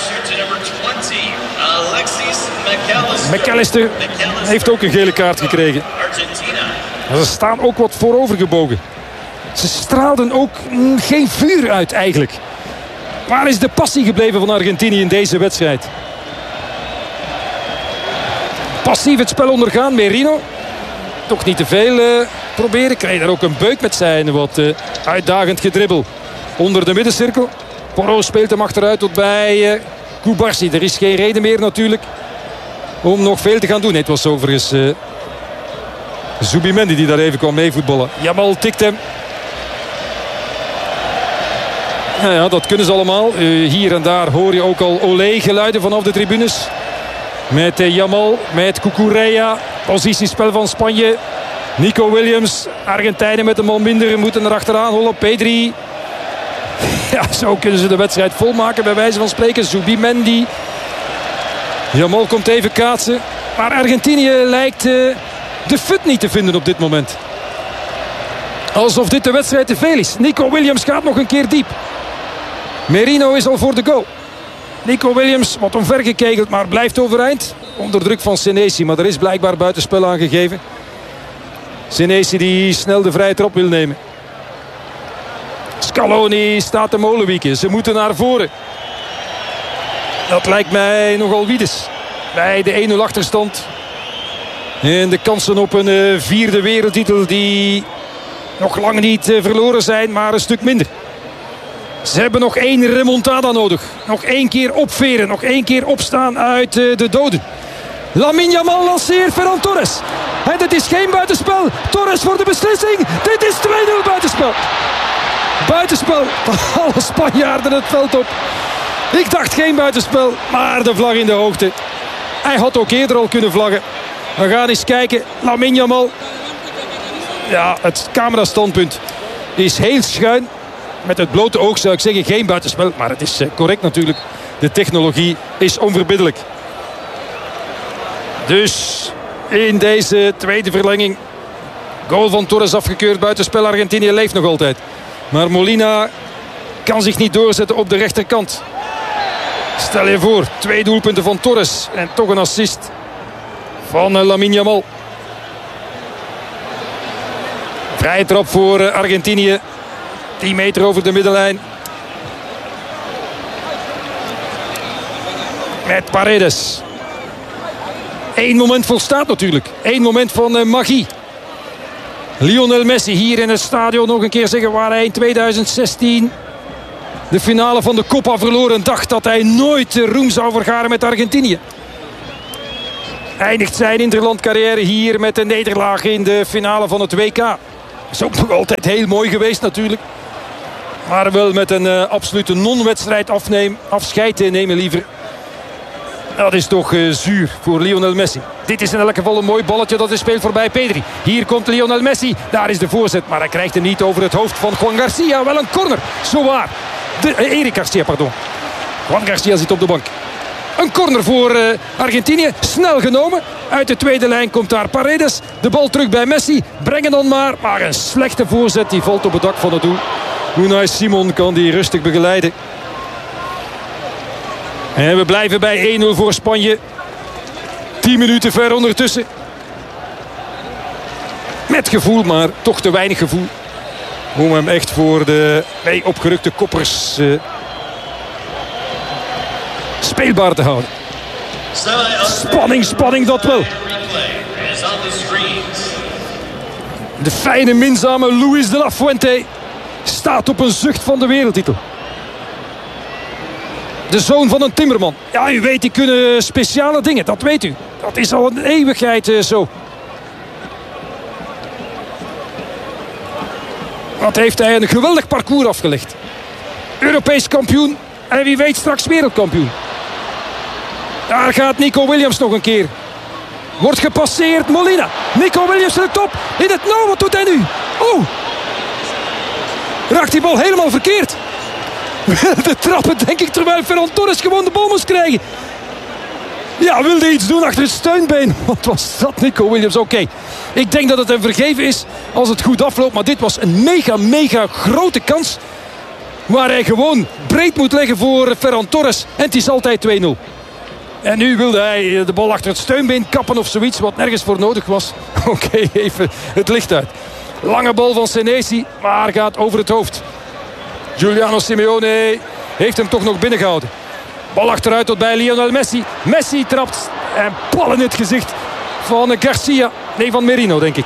McAllister heeft ook een gele kaart gekregen. Maar ze staan ook wat voorovergebogen. Ze straalden ook geen vuur uit eigenlijk. Waar is de passie gebleven van Argentinië in deze wedstrijd? Passief het spel ondergaan. Merino. Toch niet te veel proberen. Krijgt daar ook een beuk met zijn wat uitdagend gedribbel. Onder de middencirkel. Porro speelt hem achteruit tot bij Cubarsí. Er is geen reden meer natuurlijk om nog veel te gaan doen. Nee, het was overigens Zubimendi die daar even kwam meevoetballen. Yamal tikt hem. Nou ja, dat kunnen ze allemaal. Hier en daar hoor je ook al olé-geluiden vanaf de tribunes. Met Yamal, met Cucurella. Positiespel van Spanje. Nico Williams. Argentijnen met een man minder moeten er achteraan hollen. Pedri. Ja, zo kunnen ze de wedstrijd volmaken bij wijze van spreken. Zubimendi. Yamal komt even kaatsen. Maar Argentinië lijkt de fut niet te vinden op dit moment. Alsof dit de wedstrijd te veel is. Nico Williams gaat nog een keer diep. Merino is al voor de goal. Nico Williams wat omvergekegeld, maar blijft overeind. Onder druk van Senesi, maar er is blijkbaar buitenspel aangegeven. Senesi die snel de vrije trap wil nemen. Scaloni staat te molenwieken. Ze moeten naar voren. Dat lijkt mij nogal wiedes. Bij de 1-0 achterstand. En de kansen op een vierde wereldtitel die nog lang niet verloren zijn, maar een stuk minder. Ze hebben nog 1 remontada nodig. Nog 1 keer opveren. Nog 1 keer opstaan uit de doden. Lamine Yamal lanceert Ferran Torres. En dit is geen buitenspel. Torres voor de beslissing. Dit is 2-0 buitenspel. Buitenspel. Alle Spanjaarden het veld op. Ik dacht geen buitenspel. Maar de vlag in de hoogte. Hij had ook eerder al kunnen vlaggen. We gaan eens kijken. Lamine Yamal. Ja, het camerastandpunt is heel schuin. Met het blote oog zou ik zeggen geen buitenspel. Maar het is correct natuurlijk. De technologie is onverbiddelijk. Dus in deze tweede verlenging. Goal van Torres afgekeurd. Buitenspel. Argentinië leeft nog altijd. Maar Molina kan zich niet doorzetten op de rechterkant. Stel je voor, 2 doelpunten van Torres. En toch een assist van Lamine Yamal. Vrije trap voor Argentinië. 10 meter over de middenlijn. Met Paredes. 1 moment volstaat natuurlijk. 1 moment van magie. Lionel Messi hier in het stadion nog een keer zeggen waar hij in 2016 de finale van de Copa verloren. Dacht dat hij nooit de roem zou vergaren met Argentinië. Eindigt zijn interlandcarrière hier met een nederlaag in de finale van het WK. Is ook nog altijd heel mooi geweest natuurlijk. Maar wel met een absolute non-wedstrijd afscheid nemen liever. Dat is toch zuur voor Lionel Messi. Dit is in elk geval een mooi balletje dat is speelt voorbij Pedri. Hier komt Lionel Messi. Daar is de voorzet. Maar hij krijgt hem niet over het hoofd van Juan Garcia. Wel een corner. Zowaar. Eric Garcia, pardon. Juan Garcia zit op de bank. Een corner voor Argentinië. Snel genomen. Uit de tweede lijn komt daar Paredes. De bal terug bij Messi. Brengen dan maar. Maar een slechte voorzet. Die valt op het dak van het doel. Unai Simon kan die rustig begeleiden. En we blijven bij 1-0 voor Spanje. 10 minuten ver ondertussen. Met gevoel, maar toch te weinig gevoel. Om hem echt voor de opgerukte koppers speelbaar te houden. Spanning dat wel. De fijne, minzame Luis de la Fuente staat op een zucht van de wereldtitel. De zoon van een timmerman. Ja, u weet, die kunnen speciale dingen. Dat weet u. Dat is al een eeuwigheid zo. Wat heeft hij een geweldig parcours afgelegd. Europees kampioen. En wie weet straks wereldkampioen. Daar gaat Nico Williams nog een keer. Wordt gepasseerd. Molina. Nico Williams drukt op. In het nauw. Wat doet hij nu? Oh. Raakt die bal helemaal verkeerd. De trappen denk ik terwijl Ferran Torres gewoon de bal moest krijgen. Ja, wilde iets doen achter het steunbeen. Wat was dat, Nico Williams? Oké. Ik denk dat het hem vergeven is als het goed afloopt. Maar dit was een mega grote kans. Waar hij gewoon breed moet leggen voor Ferran Torres. En het is altijd 2-0. En nu wilde hij de bal achter het steunbeen kappen of zoiets. Wat nergens voor nodig was. Oké, even het licht uit. Lange bal van Senesi. Maar gaat over het hoofd. Giuliano Simeone heeft hem toch nog binnengehouden. Bal achteruit tot bij Lionel Messi. Messi trapt en bal in het gezicht van Garcia. Nee, van Merino denk ik.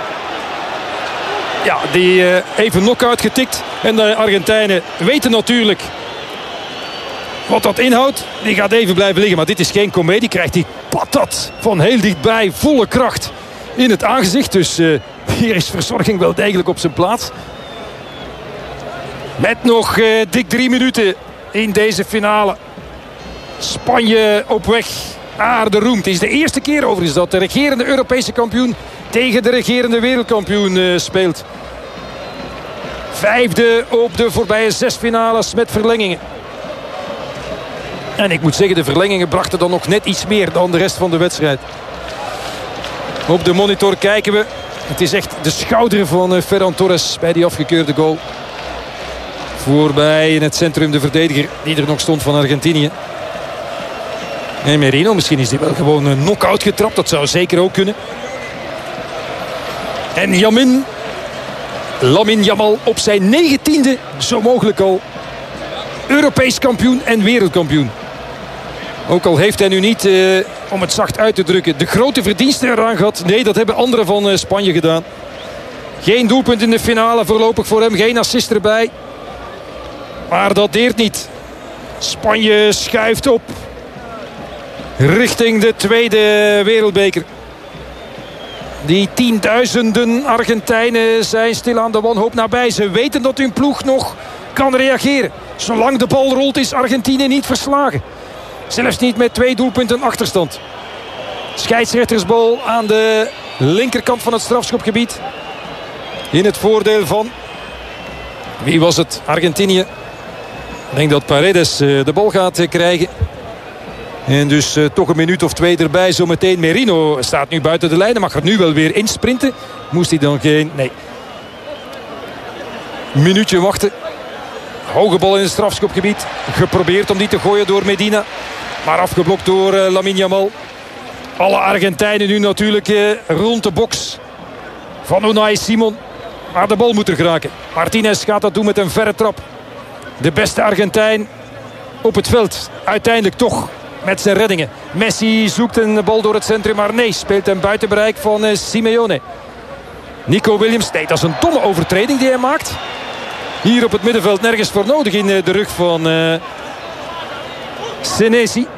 Ja, die even knock-out getikt. En de Argentijnen weten natuurlijk wat dat inhoudt. Die gaat even blijven liggen. Maar dit is geen komedie. Krijgt die patat van heel dichtbij. Volle kracht in het aangezicht. Dus hier is verzorging wel degelijk op zijn plaats. Met nog dik 3 minuten in deze finale. Spanje op weg naar de roem. Het is de eerste keer overigens dat de regerende Europese kampioen tegen de regerende wereldkampioen speelt. 5e op de voorbije 6 finales met verlengingen. En ik moet zeggen, de verlengingen brachten dan nog net iets meer dan de rest van de wedstrijd. Op de monitor kijken we. Het is echt de schouder van Ferran Torres bij die afgekeurde goal. Voorbij in het centrum de verdediger die er nog stond van Argentinië. En Merino, misschien is hij wel gewoon een knock-out getrapt. Dat zou zeker ook kunnen. En Lamine Yamal op zijn 19e, zo mogelijk al, Europees kampioen en wereldkampioen. Ook al heeft hij nu niet, om het zacht uit te drukken, de grote verdiensten eraan gehad. Nee, dat hebben anderen van Spanje gedaan. Geen doelpunt in de finale voorlopig voor hem. Geen assist erbij. Maar dat deert niet. Spanje schuift op richting de tweede wereldbeker. Die tienduizenden Argentijnen zijn stil aan de wanhoop nabij. Ze weten dat hun ploeg nog kan reageren. Zolang de bal rolt is Argentinië niet verslagen. Zelfs niet met 2 doelpunten achterstand. Scheidsrechtersbal aan de linkerkant van het strafschopgebied. In het voordeel van... Wie was het? Argentinië. Ik denk dat Paredes de bal gaat krijgen. En dus toch een minuut of 2 erbij. Zometeen Merino staat nu buiten de lijn. Mag er nu wel weer insprinten. Moest hij dan geen... Nee. Minuutje wachten. Hoge bal in het strafschopgebied. Geprobeerd om die te gooien door Medina. Maar afgeblokt door Lamine Yamal. Alle Argentijnen nu natuurlijk rond de box van Unai Simon. Maar de bal moet er geraken. Martinez gaat dat doen met een verre trap. De beste Argentijn op het veld. Uiteindelijk toch met zijn reddingen. Messi zoekt een bal door het centrum. Maar nee, speelt hem buiten bereik van Simeone. Nico Williams. Nee, dat is een domme overtreding die hij maakt. Hier op het middenveld nergens voor nodig in de rug van Senesi.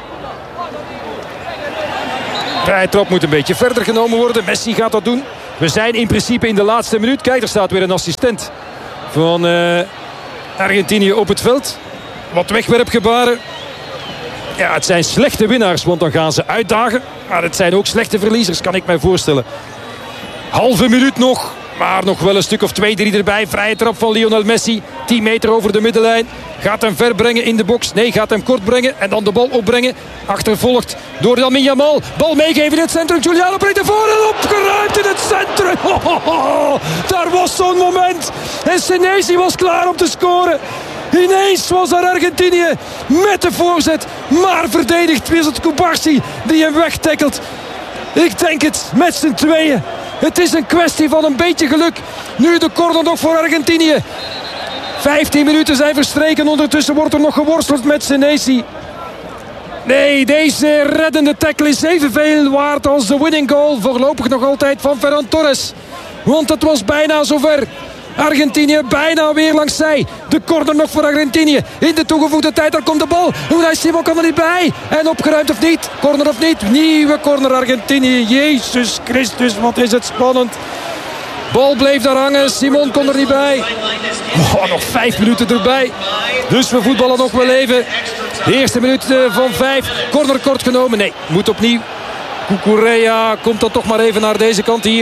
Vrije trap moet een beetje verder genomen worden. Messi gaat dat doen. We zijn in principe in de laatste minuut. Kijk, er staat weer een assistent van Argentinië op het veld. Wat wegwerpgebaren. Ja, het zijn slechte winnaars, want dan gaan ze uitdagen. Maar het zijn ook slechte verliezers, kan ik mij voorstellen. Halve minuut nog. Maar nog wel een stuk of 2-3 erbij. Vrije trap van Lionel Messi. 10 meter over de middenlijn. Gaat hem ver brengen in de box. Nee, gaat hem kort brengen. En dan de bal opbrengen. Achtervolgd door Lamine Yamal. Bal meegeven in het centrum. Giuliano brengt ervoor en opgeruimd in het centrum. Daar was zo'n moment. En Senesi was klaar om te scoren. Ineens was er Argentinië met de voorzet. Maar verdedigd is het Cubarsí die hem wegtackelt. Ik denk het met z'n tweeën. Het is een kwestie van een beetje geluk. Nu de corner nog voor Argentinië. 15 minuten zijn verstreken. Ondertussen wordt er nog geworsteld met Senesi. Nee, deze reddende tackle is evenveel waard als de winning goal. Voorlopig nog altijd van Ferran Torres. Want het was bijna zover. Argentinië bijna weer langs zij. De corner nog voor Argentinië. In de toegevoegde tijd, daar komt de bal. Unai Simon kan er niet bij. En opgeruimd of niet? Corner of niet? Nieuwe corner Argentinië. Jezus Christus, wat is het spannend. Bal bleef daar hangen. Simon kon er niet bij. Nog 5 minuten erbij. Dus we voetballen nog wel even. De eerste minuut van 5. Corner kort genomen. Nee, moet opnieuw. Cucurella komt dan toch maar even naar deze kant hier.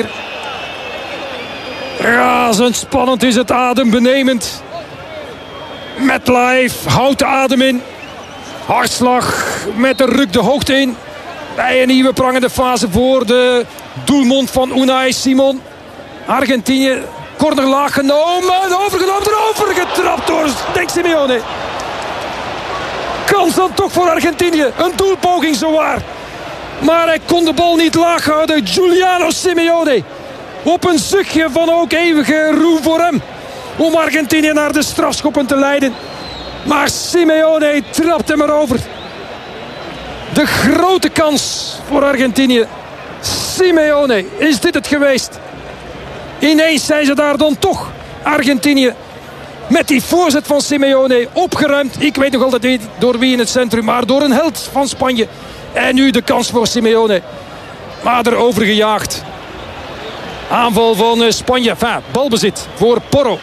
Razend spannend is het, adembenemend. MetLife houdt de adem in. Hartslag met de ruk de hoogte in. Bij een nieuwe prangende fase voor de doelmond van Unai Simon. Argentinië, corner laag genomen. Erover getrapt door Simeone. Kans dan toch voor Argentinië. Een doelpoging zowaar. Maar hij kon de bal niet laag houden. Giuliano Simeone. Op een zuchtje van ook eeuwige roem voor hem. Om Argentinië naar de strafschoppen te leiden. Maar Simeone trapt hem erover. De grote kans voor Argentinië. Simeone, is dit het geweest? Ineens zijn ze daar dan toch. Argentinië. Met die voorzet van Simeone opgeruimd. Ik weet nog altijd niet door wie in het centrum. Maar door een held van Spanje. En nu de kans voor Simeone. Maar erover gejaagd. Aanval van Spanje. Enfin, balbezit voor Porro.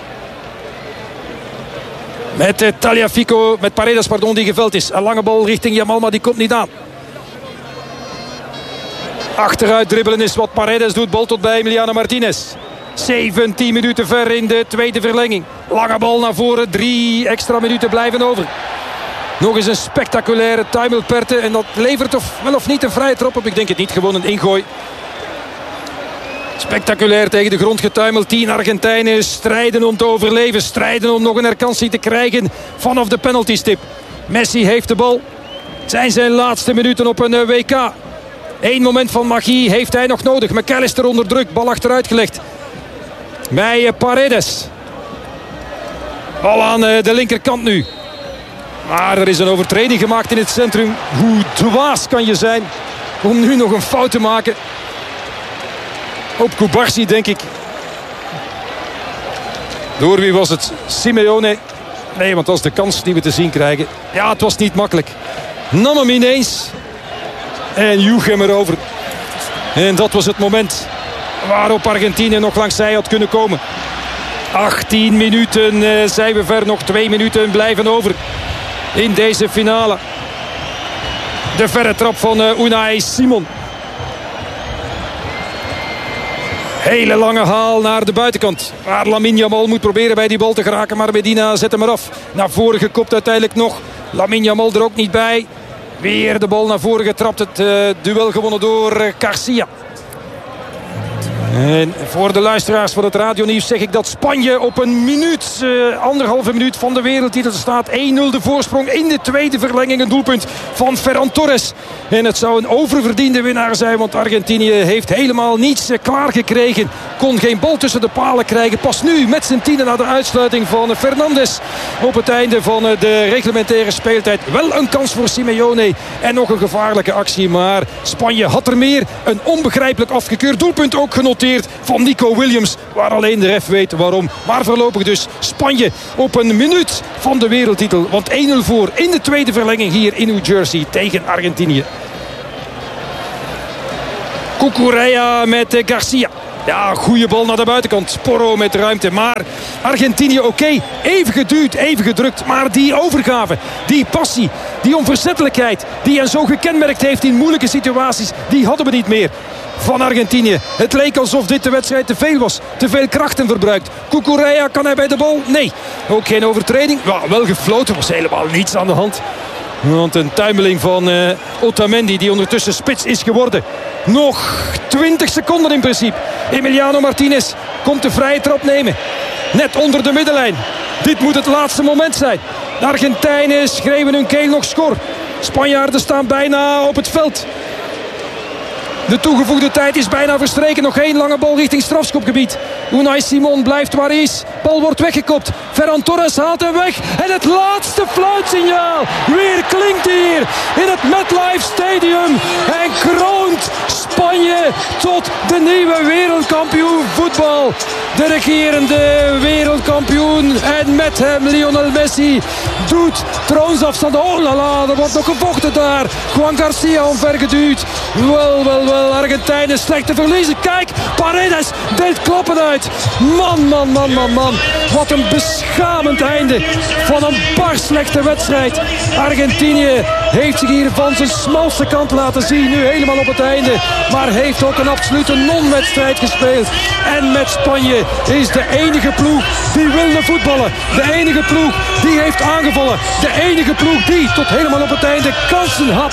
Met Tagliafico, met Paredes die geveld is. Een lange bal richting Yamal, maar die komt niet aan. Achteruit dribbelen is wat Paredes doet. Bal tot bij Emiliano Martinez. 17 minuten ver in de tweede verlenging. Lange bal naar voren. 3 extra minuten blijven over. Nog eens een spectaculaire Tuimelperte. En dat levert of wel of niet een vrije trap op. Ik denk het niet. Gewoon een ingooi. Spectaculair tegen de grond getuimeld. 10 Argentijnen strijden om te overleven. Strijden om nog een herkansing te krijgen vanaf de penaltystip. Messi heeft de bal. Het zijn zijn laatste minuten op een WK. 1 moment van magie heeft hij nog nodig. McAllister onder druk. Bal achteruit gelegd. Bij Paredes. Bal aan de linkerkant nu. Maar er is een overtreding gemaakt in het centrum. Hoe dwaas kan je zijn om nu nog een fout te maken? Op Cubarsí, denk ik. Door wie was het? Simeone. Nee, want dat is de kans die we te zien krijgen. Ja, het was niet makkelijk. Nam hem ineens. En joeg hem erover. En dat was het moment waarop Argentinië nog langs zij had kunnen komen. 18 minuten zijn we ver. Nog 2 minuten blijven over in deze finale. De verre trap van Unai Simon. Hele lange haal naar de buitenkant. Waar Lamine Yamal moet proberen bij die bal te geraken. Maar Medina zet hem eraf. Naar voren gekopt uiteindelijk nog. Lamine Yamal er ook niet bij. Weer de bal naar voren getrapt. Het duel gewonnen door Garcia. En voor de luisteraars van het radionieuws zeg ik dat Spanje op een minuut, anderhalve minuut van de wereldtitel staat. 1-0 de voorsprong in de tweede verlenging. Een doelpunt van Ferran Torres. En het zou een oververdiende winnaar zijn, want Argentinië heeft helemaal niets klaargekregen. Kon geen bal tussen de palen krijgen. Pas nu met zijn tienen na de uitsluiting van Fernandes op het einde van de reglementaire speeltijd. Wel een kans voor Simeone en nog een gevaarlijke actie. Maar Spanje had er meer. Een onbegrijpelijk afgekeurd doelpunt ook genoteerd van Nico Williams, waar alleen de ref weet waarom. Maar voorlopig dus Spanje op een minuut van de wereldtitel. Want 1-0 voor in de tweede verlenging hier in New Jersey tegen Argentinië. Cucurella met Garcia. Ja, goede bal naar de buitenkant. Porro met ruimte. Maar Argentinië oké. Even geduwd, even gedrukt. Maar die overgave, die passie, die onverzettelijkheid die hen zo gekenmerkt heeft in moeilijke situaties, die hadden we niet meer van Argentinië. Het leek alsof dit de wedstrijd te veel was. Te veel krachten verbruikt. Cucurella, kan hij bij de bal? Nee. Ook geen overtreding. Ja, wel gefloten. Was helemaal niets aan de hand. Want een tuimeling van Otamendi, die ondertussen spits is geworden. Nog 20 seconden in principe. Emiliano Martinez komt de vrije trap nemen. Net onder de middenlijn. Dit moet het laatste moment zijn. De Argentijnen schreeuwen hun keel nog schor. Spanjaarden staan bijna op het veld. De toegevoegde tijd is bijna verstreken. Nog één lange bal richting strafschopgebied. Unai Simon blijft waar hij is. Bal wordt weggekopt. Ferran Torres haalt hem weg. En het laatste fluitsignaal weer klinkt hier in het MetLife Stadium. En kroont Spanje tot de nieuwe wereldkampioen voetbal. De regerende wereldkampioen. En met hem Lionel Messi doet troonsafstand. Oh la la, er wordt nog gevochten daar. Juan Garcia omvergeduwd. Wel. Argentijnen slecht te verliezen. Kijk, Paredes deelt klappen uit. Man. Wat een beschamend einde van een bar slechte wedstrijd. Argentinië heeft zich hier van zijn smalste kant laten zien. Nu helemaal op het einde. Maar heeft ook een absolute non-wedstrijd gespeeld. En met Spanje is de enige ploeg die wilde voetballen. De enige ploeg die heeft aangevallen. De enige ploeg die tot helemaal op het einde kansen had.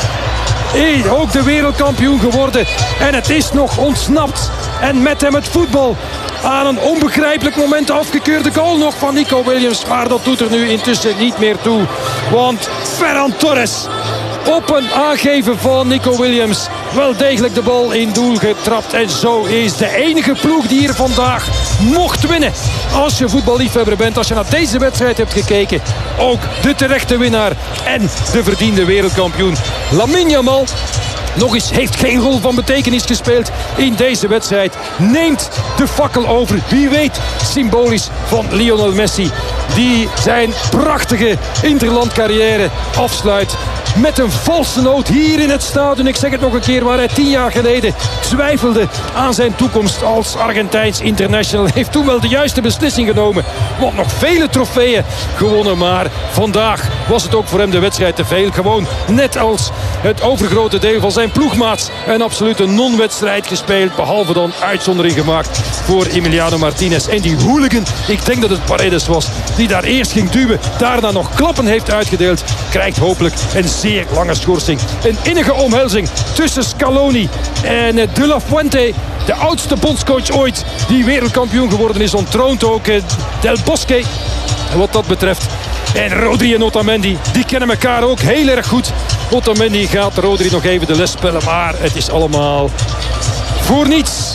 Ook de wereldkampioen geworden. En het is nog ontsnapt. En met hem het voetbal. Aan een onbegrijpelijk moment afgekeurde goal nog van Nico Williams. Maar dat doet er nu intussen niet meer toe. Want Ferran Torres op een aangeven van Nico Williams wel degelijk de bal in doel getrapt. En zo is de enige ploeg die hier vandaag mocht winnen. Als je voetballiefhebber bent, als je naar deze wedstrijd hebt gekeken, ook de terechte winnaar en de verdiende wereldkampioen. Lamine Yamal nog eens heeft geen rol van betekenis gespeeld in deze wedstrijd. Neemt de fakkel over. Wie weet symbolisch van Lionel Messi. Die zijn prachtige interlandcarrière afsluit met een valse noot hier in het stadion. Ik zeg het nog een keer, waar hij 10 jaar geleden twijfelde aan zijn toekomst als Argentijns international. Heeft toen wel de juiste beslissing genomen. Want nog vele trofeeën gewonnen. Maar vandaag was het ook voor hem de wedstrijd te veel. Gewoon net als het overgrote deel van zijn ploegmaats een absolute non-wedstrijd gespeeld. Behalve dan uitzondering gemaakt voor Emiliano Martinez. En die hooligan, ik denk dat het Paredes was, die daar eerst ging duwen, daarna nog klappen heeft uitgedeeld, krijgt hopelijk een zeer lange schorsing. Een innige omhelzing tussen Scaloni en De La Fuente, de oudste bondscoach ooit die wereldkampioen geworden is, ontroont ook Del Bosque wat dat betreft. En Rodri en Otamendi, die kennen elkaar ook heel erg goed. Otamendi gaat Rodri nog even de les spellen, maar het is allemaal voor niets.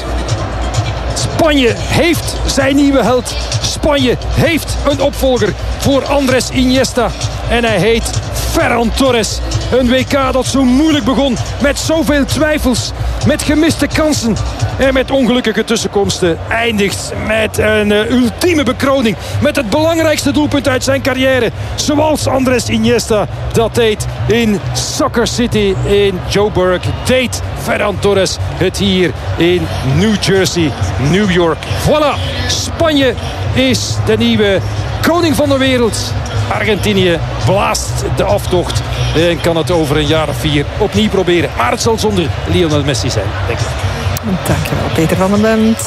Spanje heeft zijn nieuwe held. Spanje heeft een opvolger voor Andrés Iniesta. En hij heet Ferran Torres. Een WK dat zo moeilijk begon. Met zoveel twijfels. Met gemiste kansen. En met ongelukkige tussenkomsten. Eindigt met een ultieme bekroning. Met het belangrijkste doelpunt uit zijn carrière. Zoals Andrés Iniesta dat deed in Soccer City in Joburg. Deed Ferran Torres het hier in New Jersey, New York. Voilà, Spanje is de nieuwe koning van de wereld. Argentinië blaast de aftocht en kan het over een jaar of 4 opnieuw proberen. Maar het zal zonder Lionel Messi zijn, denk ik. Dankjewel, Peter van den Bent.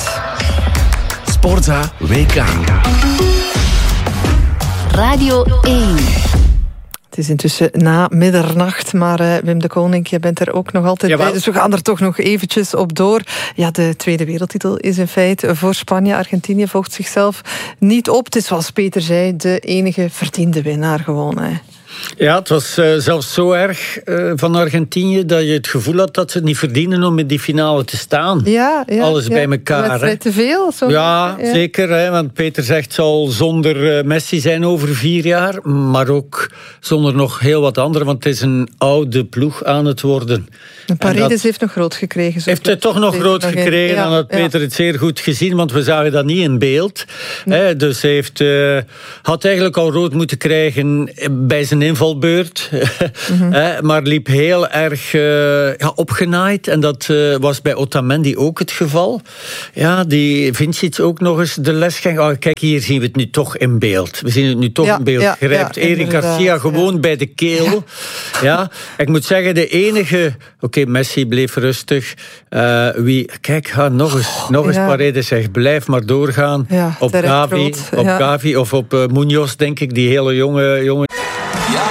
Sportza WK. Radio 1. Het is intussen na middernacht, maar Wim de Koning, je bent er ook nog altijd bij. Dus we gaan er toch nog eventjes op door. Ja, de tweede wereldtitel is in feite voor Spanje. Argentinië volgt zichzelf niet op. Het is, zoals Peter zei, de enige verdiende winnaar gewoon. Hè. Ja, het was zelfs zo erg van Argentinië dat je het gevoel had dat ze het niet verdienen om in die finale te staan. Ja, alles bij elkaar. Hè. Te veel? Ja, zeker. Hè, want Peter zegt het zal zonder Messi zijn over 4 jaar. Maar ook zonder nog heel wat anderen. Want het is een oude ploeg aan het worden. Paredes heeft nog groot gekregen. Heeft hij toch nog groot gekregen. Dan had Peter het zeer goed gezien. Want we zagen dat niet in beeld. Nee. Hè, dus hij had eigenlijk al rood moeten krijgen bij zijn invalbeurt. Maar liep heel erg opgenaaid. En dat was bij Otamendi ook het geval. Ja, die Vincic ook nog eens de les ging. Oh, kijk, hier zien we het nu toch in beeld. We zien het nu toch in beeld. Grijpt Eric Garcia gewoon bij de keel. Ja. Ik moet zeggen, de enige... Oké, Messi bleef rustig. Kijk, nog eens Paredes zegt, blijf maar doorgaan. Ja, op Gavi of op Munoz, denk ik, die hele jonge...